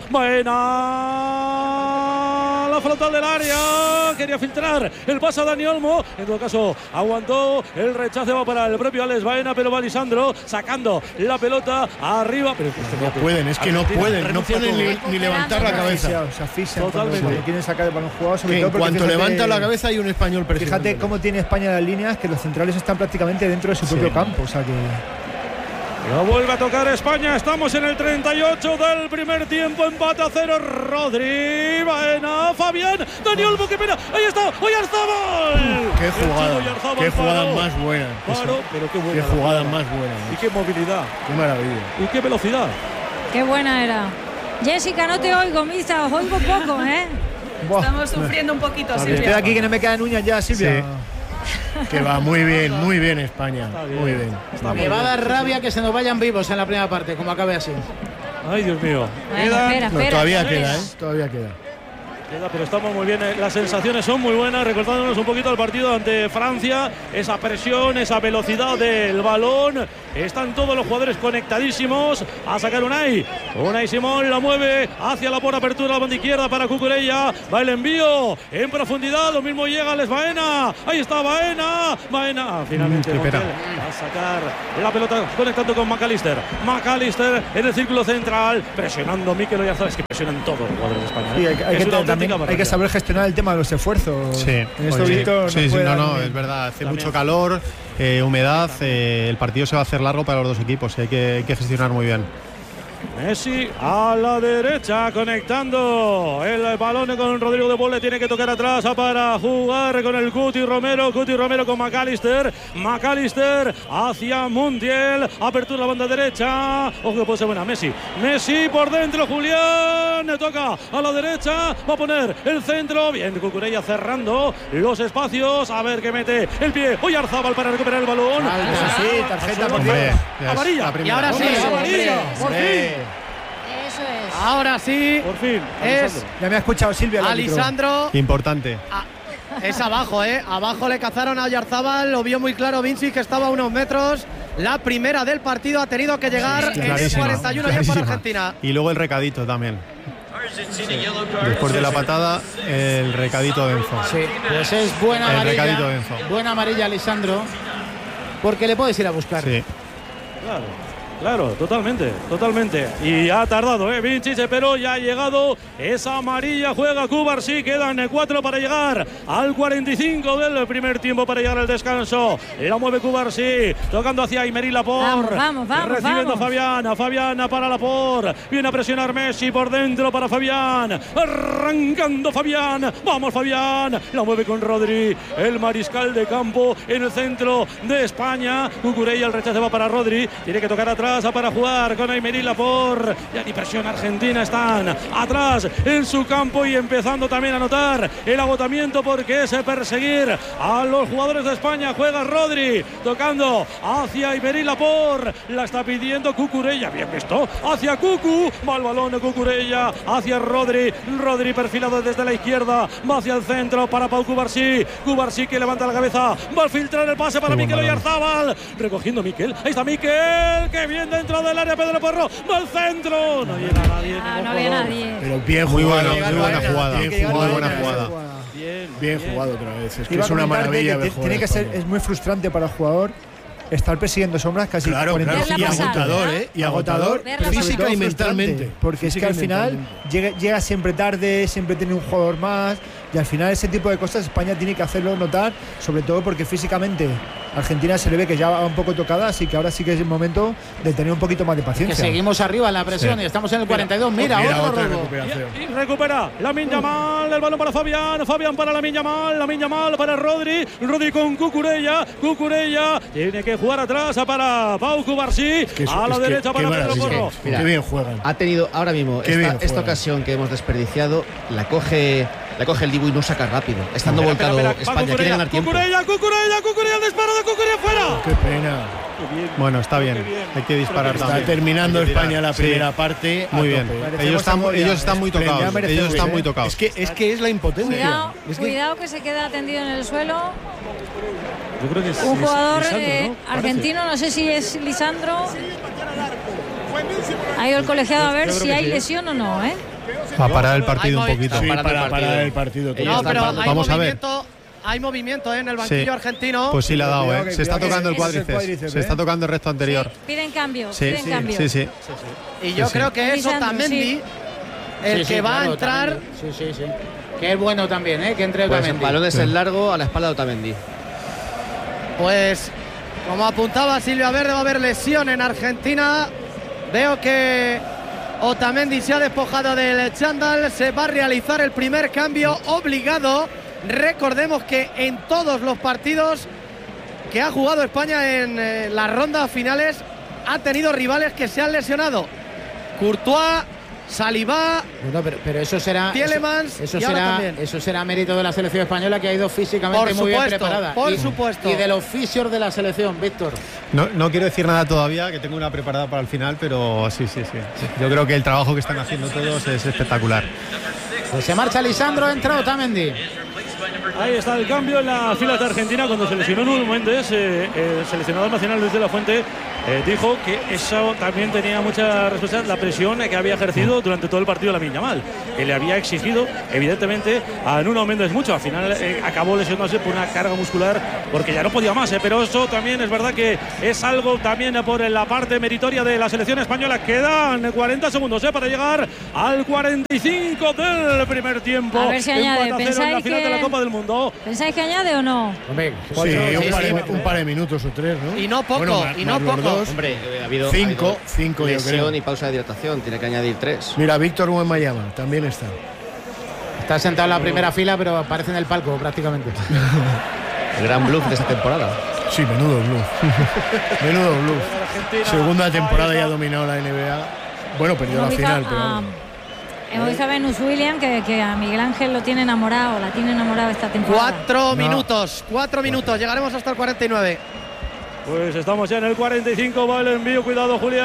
S1: La frontal del área, quería filtrar el pase a Dani Olmo. En todo caso, aguantó el rechace, va para el propio Alex Baena, pero va Lisandro sacando la pelota arriba. Pero
S9: No pueden, es que no pueden
S1: renuncia a todo.
S9: ni levantar la cabeza.
S5: Se asfixian
S1: Totalmente.
S5: cuando quieren sacar el balón jugado, sobre
S9: Que
S5: todo
S9: en
S5: porque
S9: cuanto
S5: fíjate-
S9: levanta la cabeza hay un español presionando.
S5: Fíjate cómo tiene España las líneas, que los centrales están prácticamente dentro de su propio campo. O sea que
S1: Lo vuelve a tocar España. Estamos en el 38 del primer tiempo. Empate a 0. Rodri, Baena, Fabián, Dani Olmo, qué pena. Ahí está, Oyarzabal.
S9: Qué jugada más buena.
S1: Claro, pero qué buena.
S9: Qué jugada más buena.
S1: Y qué movilidad.
S9: Qué maravilla.
S1: Y qué velocidad.
S3: Qué buena era. Jessica, no te oigo, Misa, os oigo poco, ¿eh?
S4: Estamos sufriendo un poquito, Silvia.
S5: Estoy aquí que no me quedan uñas ya, Silvia.
S9: Sí. Que va muy bien España. Muy bien.
S2: Me va a dar rabia que se nos vayan vivos en la primera parte, como acabe así.
S1: Ay, Dios mío.
S3: Bueno, espera.
S9: Todavía queda, todavía queda.
S1: Pero estamos muy bien, las sensaciones son muy buenas, recordándonos un poquito el partido ante Francia, esa presión, esa velocidad del balón, están todos los jugadores conectadísimos a sacar Unai Simón la mueve hacia la por apertura, la banda izquierda para Cucurella, va el envío en profundidad, lo mismo llega Les Baena, ahí está Baena, finalmente a sacar la pelota conectando con McAllister en el círculo central, presionando Mikel Oyarzabal, es que presionan todos los jugadores de España.
S5: Hay que saber gestionar el tema de los esfuerzos.
S8: Sí,
S5: en esto Víctor
S8: es verdad. Hace mucho calor, humedad. El partido se va a hacer largo para los dos equipos. Hay que gestionar muy bien.
S1: Messi a la derecha conectando el balón con Rodrigo de Paul, le tiene que tocar atrás para jugar con el Cuti Romero con McAllister hacia Montiel, apertura la banda derecha, ojo que puede ser buena, Messi por dentro, Julián toca a la derecha, va a poner el centro, bien Cucurella cerrando los espacios, a ver que mete el pie, Oyarzabal para recuperar el balón,
S5: tarjeta por
S1: amarilla,
S7: y ahora sí,
S1: amarilla, por fin.
S3: Eso es.
S7: Ahora sí.
S1: Por fin.
S7: Es.
S5: Ya me ha escuchado Silvia.
S7: Alisandro.
S8: Importante.
S7: Es abajo, Abajo le cazaron a Oyarzabal. Lo vio muy claro Vinci, que estaba a unos metros. La primera del partido ha tenido que llegar en el 41 ya para Argentina.
S8: Y luego el recadito también. Después de la patada, el recadito de Enzo.
S2: Sí, pues es buena amarilla.
S8: Recadito de Enzo.
S2: Buena amarilla, Alisandro. Porque le puedes ir a buscar.
S8: Sí.
S1: Claro, totalmente. Y ha tardado, Vinci, pero ya ha llegado esa amarilla, juega Cubarsí, quedan 4 para llegar al 45 del primer tiempo para llegar al descanso. La mueve Cubarsí, tocando hacia Aymeric Laporte.
S3: Vamos.
S1: Recibiendo a Fabián para Laporte. Viene a presionar Messi por dentro para Fabián. Arrancando Fabián. Vamos Fabián. La mueve con Rodri, el mariscal de campo en el centro de España. Cucurella, el rechazo va para Rodri. Tiene que tocar atrás para jugar con Aymeric Laporte. Ya ni presión Argentina, están atrás en su campo y empezando también a notar el agotamiento porque es perseguir a los jugadores de España. Juega Rodri tocando hacia Aymeric Laporte, la está pidiendo Cucurella, bien visto, hacia Cucu, va el balón de Cucurella hacia Rodri perfilado desde la izquierda, va hacia el centro para Pau Cubarsí que levanta la cabeza, va a filtrar el pase para Mikel Oyarzabal, recogiendo Mikel, ahí está Mikel, que bien dentro del área, Pedro Porro, va al centro, no llega nadie.
S3: No había nadie.
S9: Pero bien
S8: muy
S9: jugado,
S8: buena jugada. Muy buena jugada.
S9: Bien jugado otra vez. Es que es una maravilla.
S5: Tiene que ser, es muy frustrante para el jugador estar persiguiendo sombras casi 40
S9: y agotador, y agotador física y mentalmente.
S5: Porque es que al final llega siempre tarde, siempre tiene un jugador más y al final ese tipo de cosas España tiene que hacerlo notar, sobre todo porque físicamente Argentina se le ve que ya va un poco tocada, así que ahora sí que es el momento de tener un poquito más de paciencia.
S2: Que seguimos arriba en la presión y estamos en el 42. Mira otro
S1: recuperación. Y recupera Lamine Yamal, el balón para Fabián para Lamine Yamal para Rodri con Cucurella tiene que jugar atrás para Pau Cubarsí, a la derecha para Pedro Porro.
S6: Qué bien juegan. Ha tenido ahora mismo esta ocasión que hemos desperdiciado, la coge el Dibu y no saca rápido. Estando volcado España, quiere ganar tiempo.
S1: Cucurella, el disparo de Cucurella fuera.
S9: Qué pena.
S8: Bueno, está bien. Hay que disparar también.
S9: Está terminando España la primera parte.
S8: Muy bien. Ellos están muy tocados.
S9: Es que es la impotencia.
S3: Cuidado que se queda tendido en el suelo.
S1: Yo creo que es
S3: un jugador
S1: Lisandro, ¿no?
S3: argentino, no sé si es Lisandro. Ha ido el colegiado a ver si hay lesión o no,
S8: a parar el partido un poquito.
S9: Sí, para parar el partido.
S7: No, pero
S8: vamos a ver.
S7: Hay movimiento en el banquillo argentino.
S8: Pues sí le ha dado, Se está tocando el cuádriceps. Se está tocando el recto anterior.
S3: Sí, piden cambio.
S8: Sí.
S7: Y yo creo que es Otamendi el que va a entrar.
S2: Sí. Que es bueno también, que entre
S6: pues
S2: Otamendi.
S6: El balón es el largo a la espalda de Otamendi.
S7: Pues Como apuntaba Silvia Verde, va a haber lesión en Argentina. Veo que Otamendi se ha despojado del chándal. Se va a realizar el primer cambio obligado. Recordemos que en todos los partidos que ha jugado España en las rondas finales ha tenido rivales que se han lesionado. Courtois, Saliba,
S2: bueno, pero eso será
S7: Tielemans,
S2: eso será mérito de la selección española, que ha ido físicamente muy bien preparada.
S7: Por supuesto.
S2: Y de los fisios de la selección, Víctor.
S8: No quiero decir nada todavía, que tengo una preparada para el final, pero sí. Yo creo que el trabajo que están haciendo todos es espectacular.
S2: Pues se marcha Lisandro, entra Otamendi.
S1: Ahí está el cambio en las filas de Argentina cuando se lesionó Nuno Méndez. El seleccionador nacional Luis de la Fuente dijo que eso también tenía mucha responsabilidad, la presión que había ejercido durante todo el partido Lamine Yamal, que le había exigido evidentemente a Nuno Méndez mucho. Al final acabó lesionándose por una carga muscular porque ya no podía más, pero eso también es verdad que es algo también por la parte meritoria de la selección española. Quedan 40 segundos para llegar al 45 del primer tiempo.
S3: A ver si añade.
S1: ¿Pensáis en la final de la Copa del Mundo?
S3: ¿Pensáis que añade o no?
S9: Hombre, un par de minutos o 3, ¿no?
S7: Y no poco,
S9: bueno,
S6: Hombre, ha habido
S9: 5 yo
S6: lesión
S9: creo.
S6: y pausa de hidratación, tiene que añadir 3.
S9: Mira, Víctor Wembanyama también está.
S2: Está sentado en la primera fila, pero aparece en el palco prácticamente.
S6: El gran bluff de esta temporada.
S9: Sí, menudo bluff. Menudo bluff. Segunda temporada y ha dominado la NBA. Bueno, perdió la final, pero
S3: hemos visto a Venus Williams que a Miguel Ángel lo tiene enamorado, la tiene enamorado esta temporada.
S7: 4 minutos, llegaremos hasta el 49.
S1: Pues estamos ya en el 45, va el envío, cuidado Julián.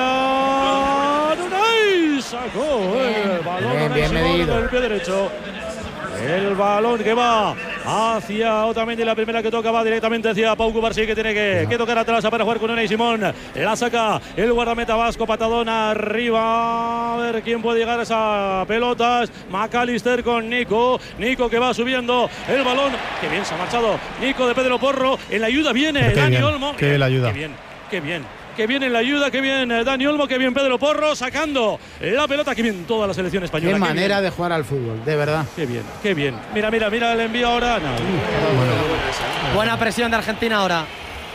S1: Unai sacó el balón,
S2: bien medido.
S1: con el pie derecho. El balón que va hacia Otamendi, la primera que toca va directamente hacia Pau Cubarsí, que tiene que tocar atrás para jugar con Unai Simón. La saca el guardameta vasco, patadón arriba. A ver quién puede llegar a esa pelota. McAllister con Nico que va subiendo el balón. Qué bien se ha marchado Nico de Pedro Porro. En la ayuda viene Dani Olmo.
S8: Qué la ayuda.
S1: Qué bien. Que viene en la ayuda, que bien Dani Olmo, que bien Pedro Porro sacando la pelota, que bien toda la selección española.
S2: Qué manera de jugar al fútbol, de verdad.
S1: Qué bien. Mira el envío ahora. No.
S7: Buena presión de Argentina ahora.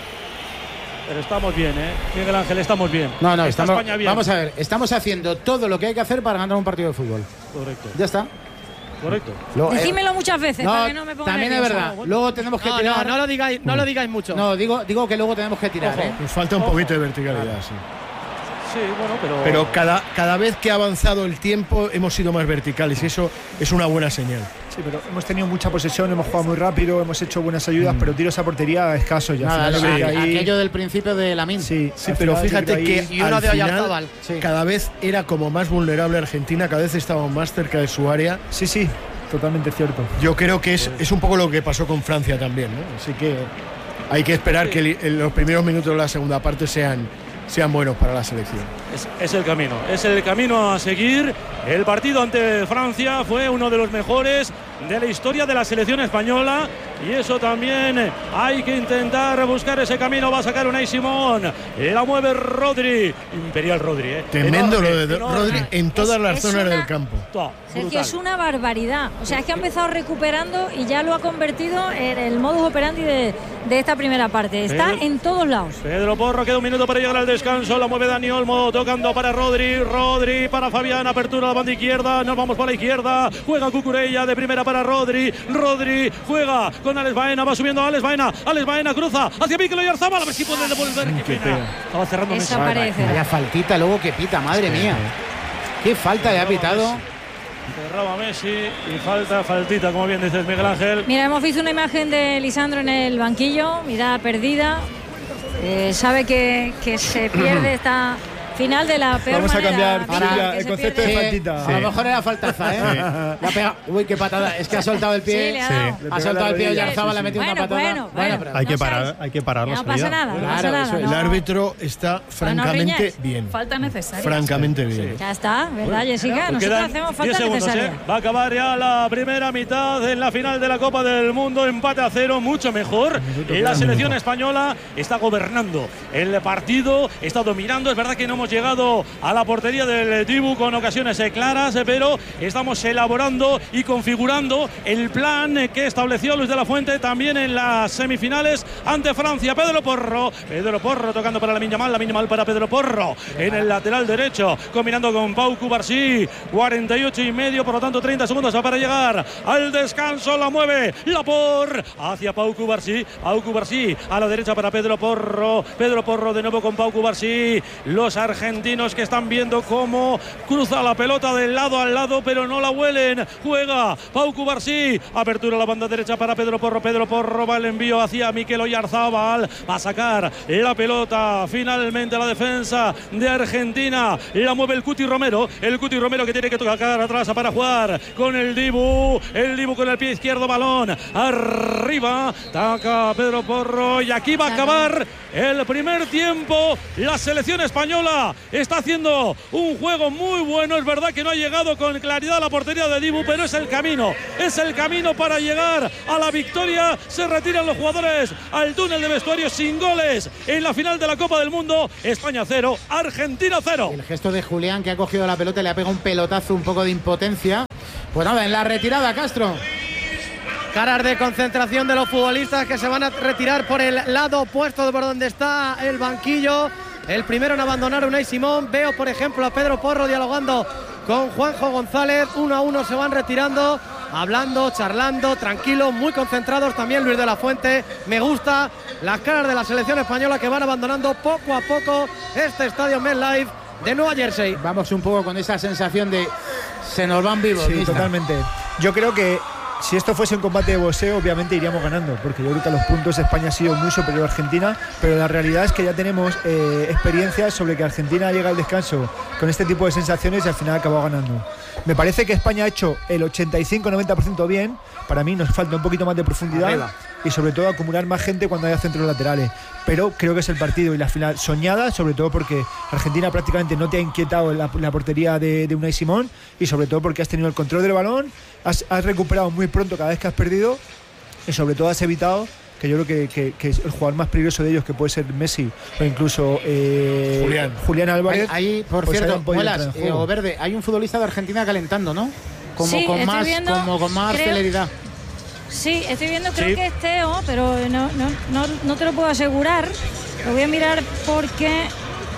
S1: Pero estamos bien, Miguel Ángel, estamos bien.
S2: No,
S1: Está
S2: estamos
S1: España bien.
S2: Vamos a ver, estamos haciendo todo lo que hay que hacer para ganar un partido de fútbol.
S1: Correcto.
S2: Ya está.
S1: Correcto.
S3: Decímelo muchas veces para que no me ponga
S2: también
S3: nerviosa.
S2: es verdad. Luego tenemos que tirar.
S7: No lo digáis mucho.
S2: No, digo que luego tenemos que tirar.
S9: Nos falta un poquito de verticalidad, sí.
S1: Sí, bueno,
S9: pero cada vez que ha avanzado el tiempo hemos sido más verticales y eso es una buena señal.
S5: Sí, pero hemos tenido mucha posesión, hemos jugado muy rápido, hemos hecho buenas ayudas, pero tiros a portería escasos ya.
S2: Nada, aquello del principio de Lamine.
S9: Sí, pero fíjate que
S7: y uno de Oyarzabal.
S9: Cada vez era como más vulnerable Argentina, cada vez estaba más cerca de su área.
S5: Sí, totalmente cierto.
S9: Yo creo que es un poco lo que pasó con Francia también, ¿no? Así que hay que esperar que los primeros minutos de la segunda parte sean buenos para la selección.
S1: Es el camino a seguir. El partido ante Francia fue uno de los mejores de la historia de la selección española y eso también hay que intentar buscar ese camino. Va a sacar Unai Simón, la mueve Rodri, Imperial Rodri.
S9: Tremendo lo de Rodri en todas las zonas del campo.
S3: Sergio, es una barbaridad. O sea, es que ha empezado recuperando y ya lo ha convertido en el modus operandi de esta primera parte. Está en todos lados.
S1: Pedro Porro, queda un minuto para llegar al descanso. La mueve Dani Olmo, tocando para Rodri para Fabián, apertura a la banda izquierda. Nos vamos para la izquierda. Juega Cucurella de primera para Rodri juega con Alex Baena, va subiendo Alex Baena cruza hacia Mikel Oyarzabal, a ver si puede devolver. Qué pena. Estaba cerrando
S3: Esa parece.
S2: Vaya faltita luego que pita, madre mía. Qué falta le ha pitado.
S1: Cerraba Messi y faltita, como bien dices, Miguel Ángel.
S3: Mira, hemos visto una imagen de Lisandro en el banquillo, mirada perdida. Sabe que se pierde esta final de la peor
S5: manera. Vamos a cambiar
S3: el
S5: concepto de faltita.
S2: A lo mejor era faltaza, La pega. Uy, qué patada. Es que ha soltado el pie. Ha soltado el pie Oyarzabal, le ha metido una patada.
S3: Bueno,
S8: hay que parar.
S3: No pasa nada.
S9: El árbitro está francamente bien.
S4: Falta necesaria.
S9: Francamente bien.
S3: Ya está, ¿verdad, Jessica? Nosotros hacemos falta necesaria.
S1: Va a acabar ya la primera mitad en la final de la Copa del Mundo. Empate a 0, mucho mejor. La selección española está gobernando el partido, está dominando. Es verdad que no hemos hemos llegado a la portería del Dibu con ocasiones claras, pero estamos elaborando y configurando el plan que estableció Luis de la Fuente también en las semifinales ante Francia. Pedro Porro tocando para Lamine Yamal para Pedro Porro en el lateral derecho, combinando con Pau Cubarsí. 48,5, por lo tanto 30 segundos para llegar al descanso. La mueve Laporte hacia Pau Cubarsí a la derecha para Pedro Porro de nuevo con Pau Cubarsí. Los argentinos que están viendo cómo cruza la pelota de lado al lado, pero no la huelen. Juega Pau Cubarsí, apertura a la banda derecha para Pedro Porro va el envío hacia Mikel Oyarzabal, va a sacar la pelota finalmente la defensa de Argentina. La mueve el Cuti Romero que tiene que tocar atrás para jugar con el Dibu con el pie izquierdo, balón arriba, taca Pedro Porro y aquí va a acabar el primer tiempo. La selección española está haciendo un juego muy bueno. Es verdad que no ha llegado con claridad a la portería de Dibu, pero es el camino para llegar a la victoria. Se retiran los jugadores al túnel de vestuario sin goles en la final de la Copa del Mundo. España 0, Argentina 0.
S2: El gesto de Julián, que ha cogido la pelota y le ha pegado un pelotazo, un poco de impotencia. Pues nada, en la retirada, Castro.
S7: Caras de concentración de los futbolistas que se van a retirar por el lado opuesto por donde está el banquillo. El primero en abandonar, Unai Simón. Veo, por ejemplo, a Pedro Porro dialogando con Juanjo González. 1-1 se van retirando, hablando, charlando, tranquilos, muy concentrados. También Luis de la Fuente. Me gusta las caras de la selección española que van abandonando poco a poco este estadio MetLife de Nueva Jersey.
S2: Vamos un poco con esa sensación de se nos van vivos.
S5: Sí, totalmente. Yo creo que si esto fuese un combate de boxeo, obviamente iríamos ganando, porque yo creo que a los puntos España ha sido muy superior a Argentina, pero la realidad es que ya tenemos experiencias sobre que Argentina llega al descanso con este tipo de sensaciones y al final acabó ganando. Me parece que España ha hecho el 85-90% bien. Para mí nos falta un poquito más de profundidad arriba, y sobre todo acumular más gente cuando haya centros laterales, pero creo que es el partido y la final soñada, sobre todo porque Argentina prácticamente no te ha inquietado la portería de Unai Simón, y sobre todo porque has tenido el control del balón, has recuperado muy pronto cada vez que has perdido, y sobre todo has evitado, que yo creo que es el jugador más peligroso de ellos, que puede ser Messi o incluso Julián Álvarez.
S2: Ahí, por
S5: pues
S2: cierto, Muelas, o Verde, hay un futbolista de Argentina calentando, ¿no?
S3: Sí,
S2: con más celeridad.
S3: Sí, estoy viendo, creo que es Teo, pero no te lo puedo asegurar. Lo voy a mirar porque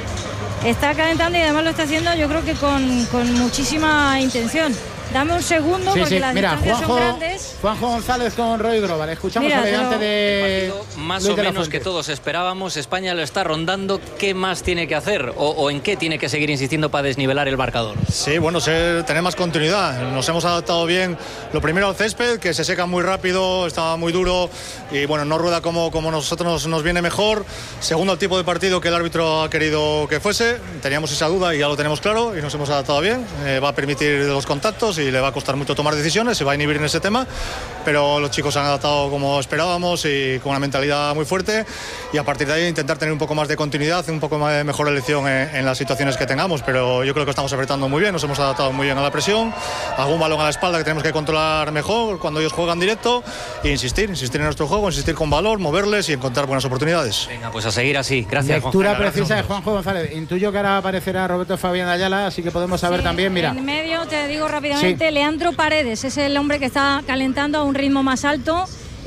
S3: está calentando y además lo está haciendo, yo creo que con muchísima intención. Dame un segundo, porque las distancias son grandes.
S2: Juanjo González con Roy Global. Escuchamos delante de
S11: más o menos que todos esperábamos. España lo está rondando. ¿Qué más tiene que hacer? ¿O en qué tiene que seguir insistiendo para desnivelar el marcador?
S12: Sí, bueno, tener más continuidad. Nos hemos adaptado bien. Lo primero al césped, que se seca muy rápido, estaba muy duro y bueno, no rueda como nosotros nos viene mejor. Segundo, el tipo de partido que el árbitro ha querido que fuese. Teníamos esa duda y ya lo tenemos claro y nos hemos adaptado bien. Va a permitir los contactos y le va a costar mucho tomar decisiones, se va a inhibir en ese tema, pero los chicos se han adaptado como esperábamos y con una mentalidad muy fuerte, y a partir de ahí intentar tener un poco más de continuidad, un poco más de mejor elección en las situaciones que tengamos, pero yo creo que estamos apretando muy bien, nos hemos adaptado muy bien a la presión, algún balón a la espalda que tenemos que controlar mejor cuando ellos juegan directo, e insistir en nuestro juego, insistir con valor, moverles y encontrar buenas oportunidades.
S11: Venga, pues a seguir así. Gracias,
S2: lectura
S11: Juan.
S2: precisa de Juanjo González. Intuyo que ahora aparecerá Roberto Fabián Ayala, así que podemos saber también, mira.
S3: En medio, te digo rápidamente, Leandro Paredes es el hombre que está calentando a un ritmo más alto.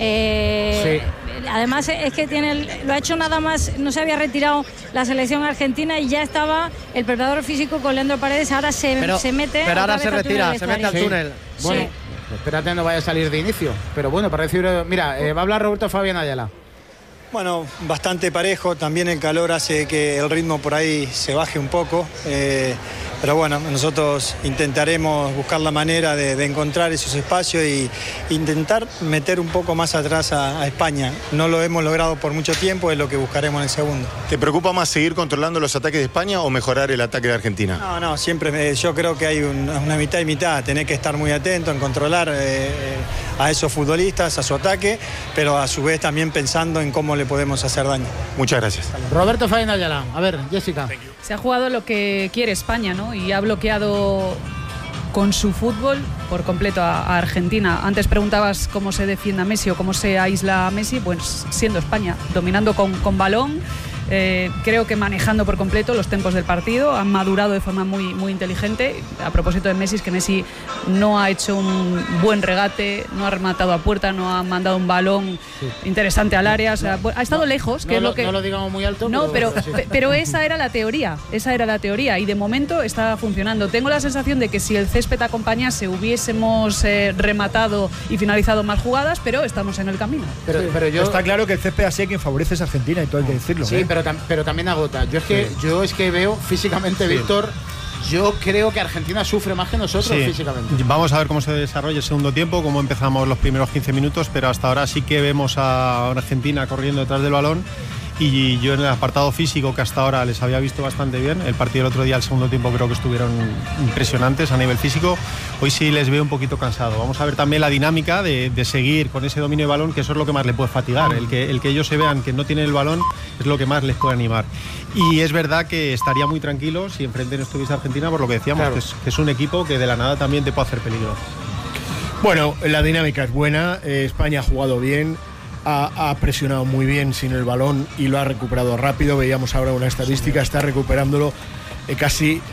S3: Además es que lo ha hecho nada más, no se había retirado la selección argentina y ya estaba el preparador físico con Leandro Paredes. Ahora se mete.
S7: Pero ahora se retira, se mete al túnel.
S2: Bueno, espérate, no vaya a salir de inicio. Pero bueno, para recibir. Mira, va a hablar Roberto Fabián Ayala.
S13: Bueno, bastante parejo, también el calor hace que el ritmo por ahí se baje un poco, pero bueno, nosotros intentaremos buscar la manera de encontrar esos espacios e intentar meter un poco más atrás a España. No lo hemos logrado por mucho tiempo, es lo que buscaremos en el segundo.
S14: ¿Te preocupa más seguir controlando los ataques de España o mejorar el ataque de Argentina?
S13: No, siempre yo creo que hay una mitad y mitad, tenés que estar muy atento en controlar a esos futbolistas, a su ataque, pero a su vez también pensando en cómo le podemos hacer daño.
S14: Muchas gracias.
S2: Roberto Fabián Ayala. A ver, Jessica.
S4: Se ha jugado lo que quiere España, ¿no? Y ha bloqueado con su fútbol por completo a Argentina. Antes preguntabas cómo se defiende a Messi o cómo se aísla a Messi, pues siendo España, dominando con balón, creo que manejando por completo los tempos del partido, han madurado de forma muy, muy inteligente. A propósito de Messi, es que Messi no ha hecho un buen regate, no ha rematado a puerta, no ha mandado un balón interesante al área, o sea, ha estado lejos, que
S2: no
S4: es lo que...
S2: No lo digamos muy alto.
S4: No, pero esa era la teoría, y de momento está funcionando. Tengo la sensación de que si el césped acompañase hubiésemos rematado y finalizado más jugadas, pero estamos en el camino.
S5: Pero está claro que el césped así quien favorece es Argentina y todo hay que decirlo.
S2: Sí, pero también agota. Yo es que veo físicamente, Víctor, yo creo que Argentina sufre más que nosotros físicamente.
S8: Vamos a ver cómo se desarrolla el segundo tiempo, cómo empezamos los primeros 15 minutos, pero hasta ahora sí que vemos a Argentina corriendo detrás del balón. Y yo en el apartado físico, que hasta ahora les había visto bastante bien, el partido del otro día, el segundo tiempo, creo que estuvieron impresionantes a nivel físico. Hoy sí les veo un poquito cansado. Vamos a ver también la dinámica de seguir con ese dominio de balón, que eso es lo que más les puede fatigar. El que ellos se vean que no tienen el balón es lo que más les puede animar. Y es verdad que estaría muy tranquilo si enfrente no estuviese Argentina, por lo que decíamos, claro, que es un equipo que de la nada también te puede hacer peligro.
S9: Bueno, la dinámica es buena, España ha jugado bien, ha presionado muy bien sin el balón y lo ha recuperado rápido. Veíamos ahora una estadística, está recuperándolo casi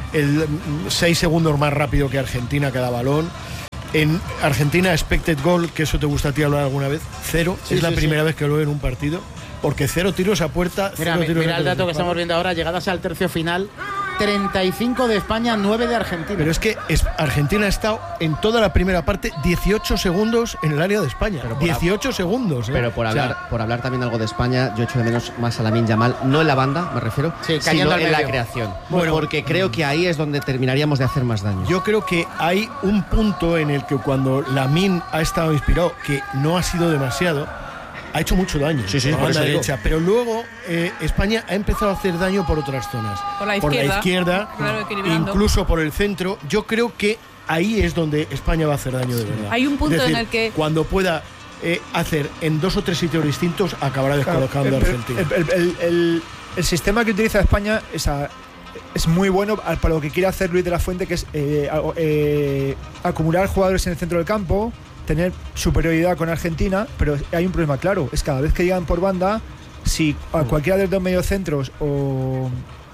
S9: 6 segundos más rápido que Argentina cada balón. En Argentina, expected goal, que eso te gusta a ti hablar alguna vez, 0. Es la primera vez que lo veo en un partido, porque 0 tiros a puerta.
S2: Mira el dato que estamos viendo ahora, llegadas al tercio final, 35 de España, 9 de Argentina.
S9: Pero es que Argentina ha estado en toda la primera parte 18 segundos en el área de España. 18 segundos.
S6: Pero por hablar también algo de España, yo echo de menos más a Lamine Yamal, no en la banda, me refiero, sino en la creación. Bueno, porque creo que ahí es donde terminaríamos de hacer más daño.
S9: Yo creo que hay un punto en el que cuando Lamine ha estado inspirado, que no ha sido demasiado, ha hecho mucho daño por la banda derecha, pero luego España ha empezado a hacer daño por otras zonas. Por la izquierda, claro, incluso por el centro. Yo creo que ahí es donde España va a hacer daño de verdad.
S4: Hay un punto en el que
S9: cuando pueda hacer en 2 o 3 sitios distintos, acabará descolocando a Argentina.
S5: El sistema que utiliza España es muy bueno para lo que quiere hacer Luis de la Fuente, que es acumular jugadores en el centro del campo, tener superioridad con Argentina, pero hay un problema claro, es cada vez que llegan por banda, si a cualquiera de los dos mediocentros o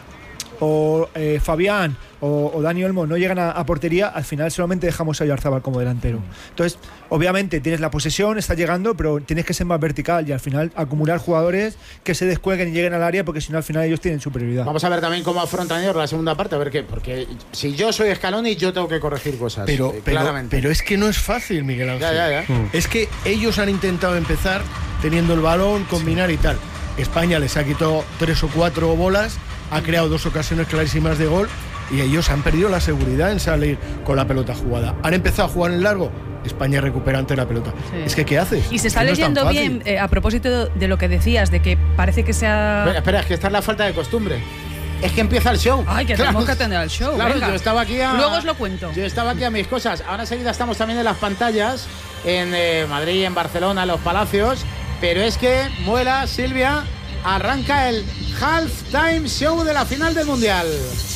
S5: Fabián o Dani Olmo no llegan a portería, al final solamente dejamos a Oyarzabal como delantero. Entonces, obviamente tienes la posesión, está llegando, pero tienes que ser más vertical y al final acumular jugadores que se descuelguen y lleguen al área, porque si no al final ellos tienen superioridad.
S2: Vamos a ver también cómo afrontan ellos la segunda parte, a ver qué, porque si yo soy Scaloni yo tengo que corregir cosas.
S9: Pero es que no es fácil, Miguel Ángel.
S2: Ya.
S9: Es que ellos han intentado empezar teniendo el balón, combinar y tal. España les ha quitado 3 o 4 bolas, ha creado 2 ocasiones clarísimas de gol y ellos han perdido la seguridad en salir con la pelota jugada. Han empezado a jugar en largo, España recupera ante la pelota. Es que ¿qué haces?
S4: Y se está leyendo bien, a propósito de lo que decías, de que parece que sea...
S2: Espera, es que esta es la falta de costumbre. Es que empieza el show.
S4: Ay, que tenemos que atender al show.
S2: Claro,
S4: venga.
S2: Yo estaba aquí
S4: luego os lo cuento.
S2: Yo estaba aquí a mis cosas. Ahora enseguida estamos también en las pantallas, en Madrid, en Barcelona, en los Palacios. Pero es que, Muela, Silvia, arranca el halftime show de la final del Mundial.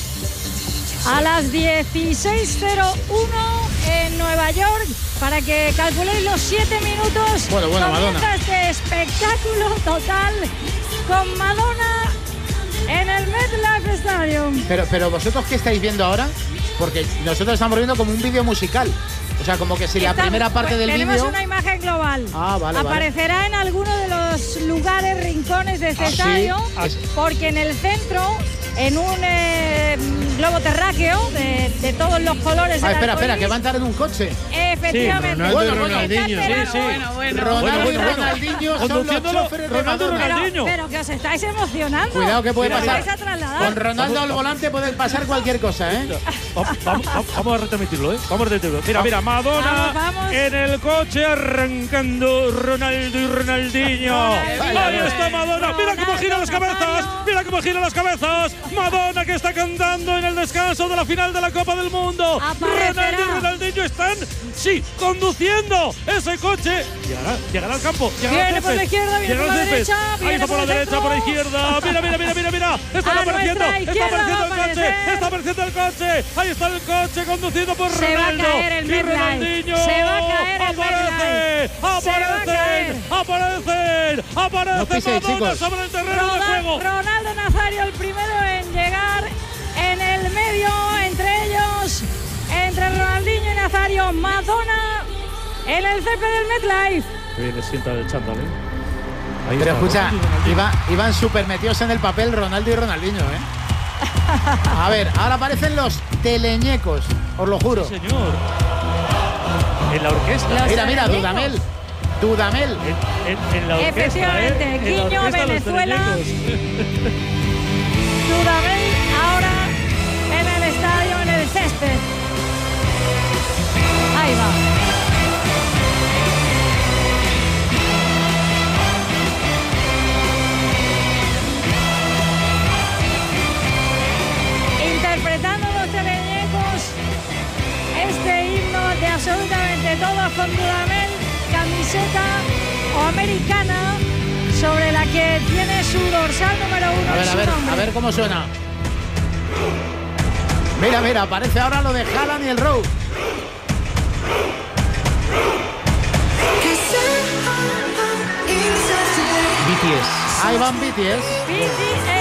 S3: A las 16:01 en Nueva York, para que calculéis los 7 minutos.
S2: Bueno, Madonna.
S3: Este espectáculo total con Madonna en el MetLife Stadium.
S2: Pero vosotros, ¿qué estáis viendo ahora? Porque nosotros estamos viendo como un vídeo musical. O sea, como que si la primera parte del vídeo...
S3: Tenemos una imagen global. Aparecerá en alguno de los lugares, rincones de este estadio, porque en el centro, en un globo terráqueo de todos los colores del
S2: espera, que va a entrar en un coche.
S3: Efectivamente.
S2: Sí,
S9: Ronaldinho.
S2: Ronaldo y Ronaldinho son los choferes de Madonna.
S3: Pero que os estáis emocionando.
S2: Cuidado que puede pasar.
S3: Vais a trasladar.
S2: Con Ronaldo al volante puede pasar cualquier cosa, ¿eh?
S1: Vamos a retransmitirlo, ¿eh? Vamos a retransmitirlo. Mira, Madonna vamos. En el coche arrancando Ronaldo y Ronaldinho. Ahí está Madonna. Mira cómo gira las cabezas. Mira cómo gira las cabezas. Madonna, que está cantando en el descanso de la final de la Copa del Mundo. Ronaldo y Ronaldinho están, conduciendo ese coche. Llegará al campo.
S3: Viene por la izquierda, viene por la derecha.
S1: Ahí está por la derecha, por la izquierda. Mira. Está apareciendo el coche. Ahí está el coche conducido por Ronaldo. Y Ronaldinho.
S3: Se va a caer el
S1: Aparecen. Aparece Madonna sobre el terreno de juego.
S3: Ronaldo Nazario, el primero en llegar en el medio, entre ellos, entre Ronaldinho y Nazario. Madonna en el césped del MetLife.
S1: Qué bien le sienta el chándal,
S2: Ahí pero escucha, iban súper metidos en el papel Ronaldo y Ronaldinho, A ver, ahora aparecen los teleñecos, os lo juro.
S1: Sí, señor. En la orquesta.
S2: Mira, Dudamel.
S1: En la orquesta.
S3: Efectivamente, Guiño, Venezuela. Dudamel ahora en el estadio, en el césped. Ahí va. Interpretando los teleñecos este himno de absolutamente todos con Dudamel, camiseta o americana sobre la que tiene su dorsal número 1.
S2: A ver cómo suena. Mira, aparece ahora lo de Haaland y el Rowe.
S6: BTS.
S2: Ahí van BTS.